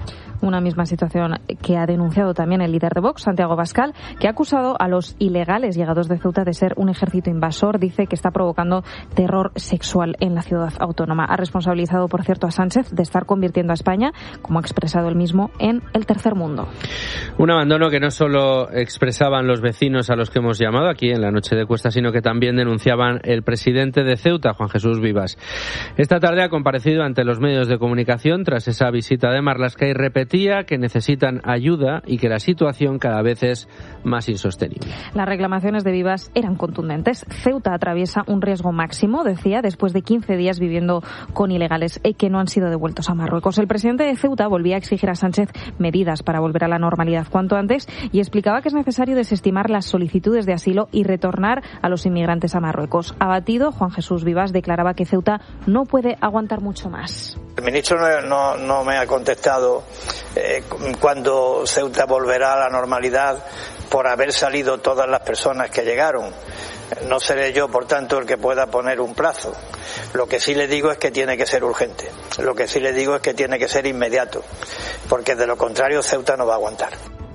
Una misma situación que ha denunciado también el líder de Vox, Santiago Abascal, que ha acusado a los ilegales llegados de Ceuta de ser un ejército invasor. Dice que está provocando terror sexual en la ciudad autónoma. Ha responsabilizado, por cierto, a Sánchez de estar convirtiendo a España, como ha expresado él mismo, en el tercer mundo. Un abandono que no solo expresaban los vecinos a los que hemos llamado aquí en la noche de Cuesta, sino que también denunciaban el presidente de Ceuta, Juan Jesús Vivas. Esta tarde ha comparecido ante los medios de comunicación tras esa visita de Marlaska y repetía que necesitan ayuda y que la situación cada vez es más insostenible. Las reclamaciones de Vivas eran contundentes. Ceuta atraviesa un riesgo máximo, decía, después de quince días viviendo con ilegales que no han sido devueltos a Marruecos. El presidente de Ceuta volvía a exigir a Sánchez medidas para volver a la normalidad cuanto antes y explicaba que es necesario desestimar las solicitudes de asilo y retornar a los inmigrantes a Marruecos. Abatido, Juan Jesús Vivas declaraba que Ceuta no puede aguantar mucho más. El ministro no, no, no me ha contestado eh, cuándo Ceuta volverá a la normalidad por haber salido todas las personas que llegaron. No seré yo, por tanto, el que pueda poner un plazo. Lo que sí le digo es que tiene que ser urgente. Lo que sí le digo es que tiene que ser inmediato, porque de lo contrario Ceuta no va a aguantar.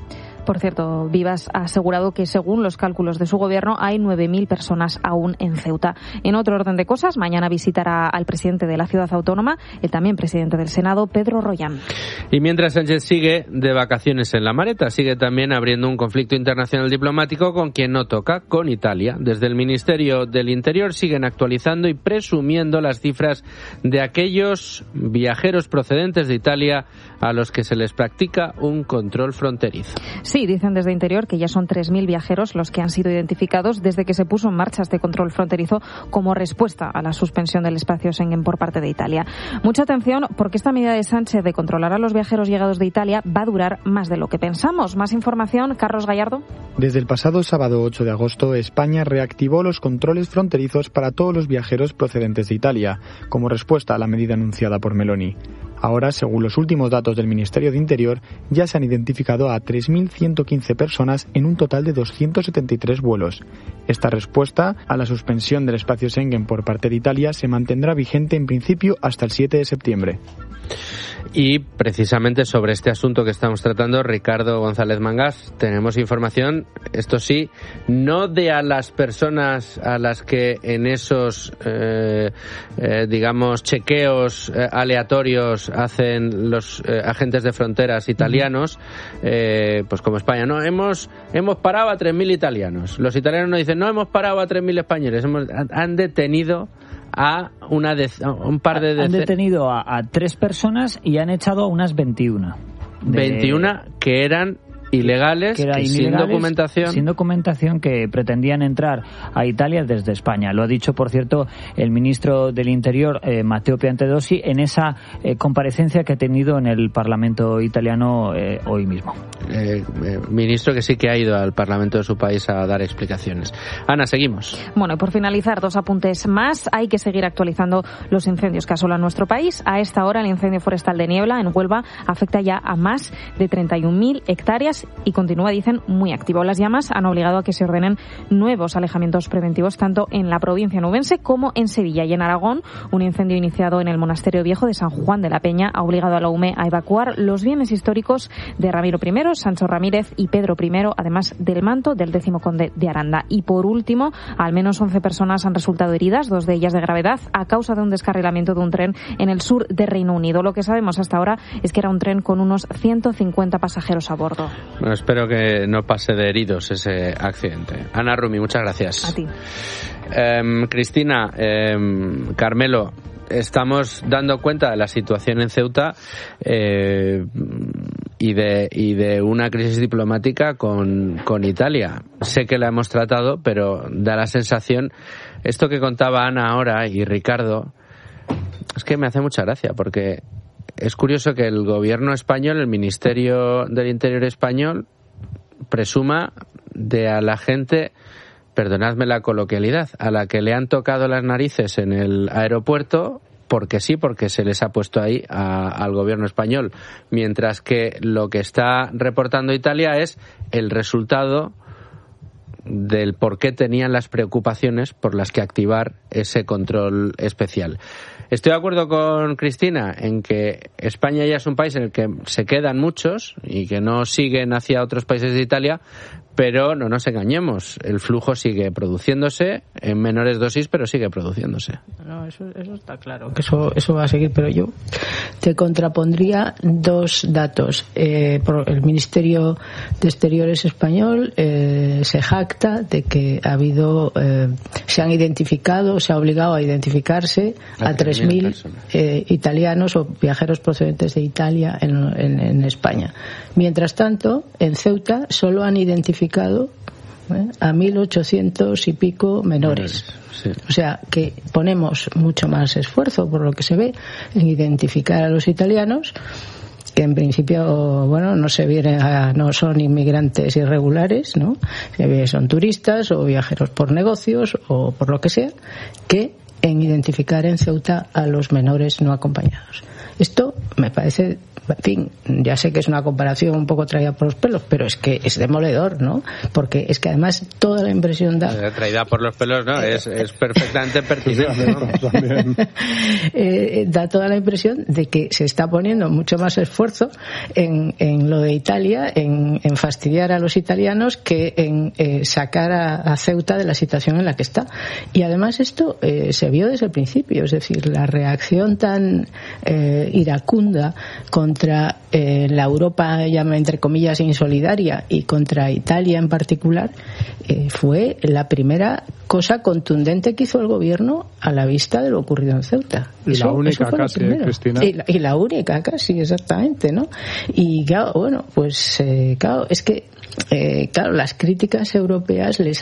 Por cierto, Vivas ha asegurado que según los cálculos de su gobierno hay nueve mil personas aún en Ceuta. En otro orden de cosas, mañana visitará al presidente de la ciudad autónoma, el también presidente del Senado, Pedro Rollán. Y mientras Sánchez sigue de vacaciones en la maleta, sigue también abriendo un conflicto internacional diplomático con quien no toca, con Italia. Desde el Ministerio del Interior siguen actualizando y presumiendo las cifras de aquellos viajeros procedentes de Italia a los que se les practica un control fronterizo. Sí, dicen desde Interior que ya son tres mil viajeros los que han sido identificados desde que se puso en marcha este control fronterizo como respuesta a la suspensión del espacio Schengen por parte de Italia. Mucha atención porque esta medida de Sánchez de controlar a los viajeros llegados de Italia va a durar más de lo que pensamos. Más información, Carlos Gallardo. Desde el pasado sábado ocho de agosto, España reactivó los controles fronterizos para todos los viajeros procedentes de Italia, como respuesta a la medida anunciada por Meloni. Ahora, según los últimos datos del Ministerio de Interior, ya se han identificado a tres mil ciento quince personas en un total de doscientos setenta y tres vuelos. Esta respuesta a la suspensión del espacio Schengen por parte de Italia se mantendrá vigente en principio hasta el siete de septiembre. Y precisamente sobre este asunto que estamos tratando, Ricardo González Mangas, tenemos información, esto sí, no de a las personas a las que en esos, eh, eh, digamos, chequeos eh, aleatorios hacen los eh, agentes de fronteras italianos, eh, pues como España, no, hemos hemos parado a tres mil italianos. Los italianos nos dicen, no, hemos parado a tres mil españoles, hemos, han detenido a una de, a un par de... Han detenido a, a tres personas y han echado a unas veintiuna. De... veintiuna que eran ilegales, que era que ilegales, sin documentación. Sin documentación que pretendían entrar a Italia desde España. Lo ha dicho, por cierto, el ministro del Interior, eh, Matteo Piantedosi, en esa eh, comparecencia que ha tenido en el Parlamento italiano eh, hoy mismo. Eh, eh, ministro que sí que ha ido al Parlamento de su país a dar explicaciones. Ana, seguimos. Bueno, y por finalizar, dos apuntes más. Hay que seguir actualizando los incendios que asolan nuestro país. A esta hora, el incendio forestal de Niebla, en Huelva, afecta ya a más de treinta y un mil hectáreas y continúa, dicen, muy activo. Las llamas han obligado a que se ordenen nuevos alejamientos preventivos tanto en la provincia nubense como en Sevilla. Y en Aragón, un incendio iniciado en el Monasterio Viejo de San Juan de la Peña ha obligado a la U M E a evacuar los bienes históricos de Ramiro I, Sancho Ramírez y Pedro I, además del manto del décimo conde de Aranda. Y por último, al menos once personas han resultado heridas, dos de ellas de gravedad, a causa de un descarrilamiento de un tren en el sur de Reino Unido. Lo que sabemos hasta ahora es que era un tren con unos ciento cincuenta pasajeros a bordo. Bueno, espero que no pase de heridos ese accidente. Ana Rumi, muchas gracias. A ti. Eh, Cristina, eh, Carmelo, estamos dando cuenta de la situación en Ceuta eh, y de y de una crisis diplomática con, con Italia. Sé que la hemos tratado, pero da la sensación, esto que contaba Ana ahora y Ricardo, es que me hace mucha gracia, porque es curioso que el gobierno español, el Ministerio del Interior español, presuma de a la gente, perdonadme la coloquialidad, a la que le han tocado las narices en el aeropuerto, porque sí, porque se les ha puesto ahí a, al gobierno español, mientras que lo que está reportando Italia es el resultado del por qué tenían las preocupaciones por las que activar ese control especial. Estoy de acuerdo con Cristina en que España ya es un país en el que se quedan muchos y que no siguen hacia otros países de Italia, pero no nos engañemos, el flujo sigue produciéndose en menores dosis, pero sigue produciéndose. No, eso, eso está claro, que eso, eso va a seguir, pero yo te contrapondría dos datos. Eh, por el Ministerio de Exteriores español eh, se jacta de que ha habido, eh, se han identificado, se ha obligado a identificarse a, a tres mil eh, italianos o viajeros procedentes de Italia en, en, en España. Mientras tanto, en Ceuta solo han identificado ¿eh? a mil ochocientos y pico menores. Sí. O sea que ponemos mucho más esfuerzo, por lo que se ve, en identificar a los italianos, que en principio, bueno, no se vienen a, no son inmigrantes irregulares, ¿no? Son turistas o viajeros por negocios o por lo que sea, que en identificar en Ceuta a los menores no acompañados. Esto me parece, en fin, ya sé que es una comparación un poco traída por los pelos, pero es que es demoledor, ¿no? Porque es que además toda la impresión da... Traída por los pelos, ¿no? Es, es perfectamente pertinente, ¿no? eh, da toda la impresión de que se está poniendo mucho más esfuerzo en, en lo de Italia, en, en fastidiar a los italianos, que en eh, sacar a, a Ceuta de la situación en la que está. Y además esto eh, se vio desde el principio, es decir, la reacción tan eh, iracunda contra eh, la Europa, llama entre comillas, insolidaria, y contra Italia en particular, eh, fue la primera cosa contundente que hizo el gobierno a la vista de lo ocurrido en Ceuta. Y eso, la única casi, Cristina. Y la, y la única casi, exactamente, ¿no? Y claro, bueno, pues eh, claro, es que, eh, claro, las críticas europeas les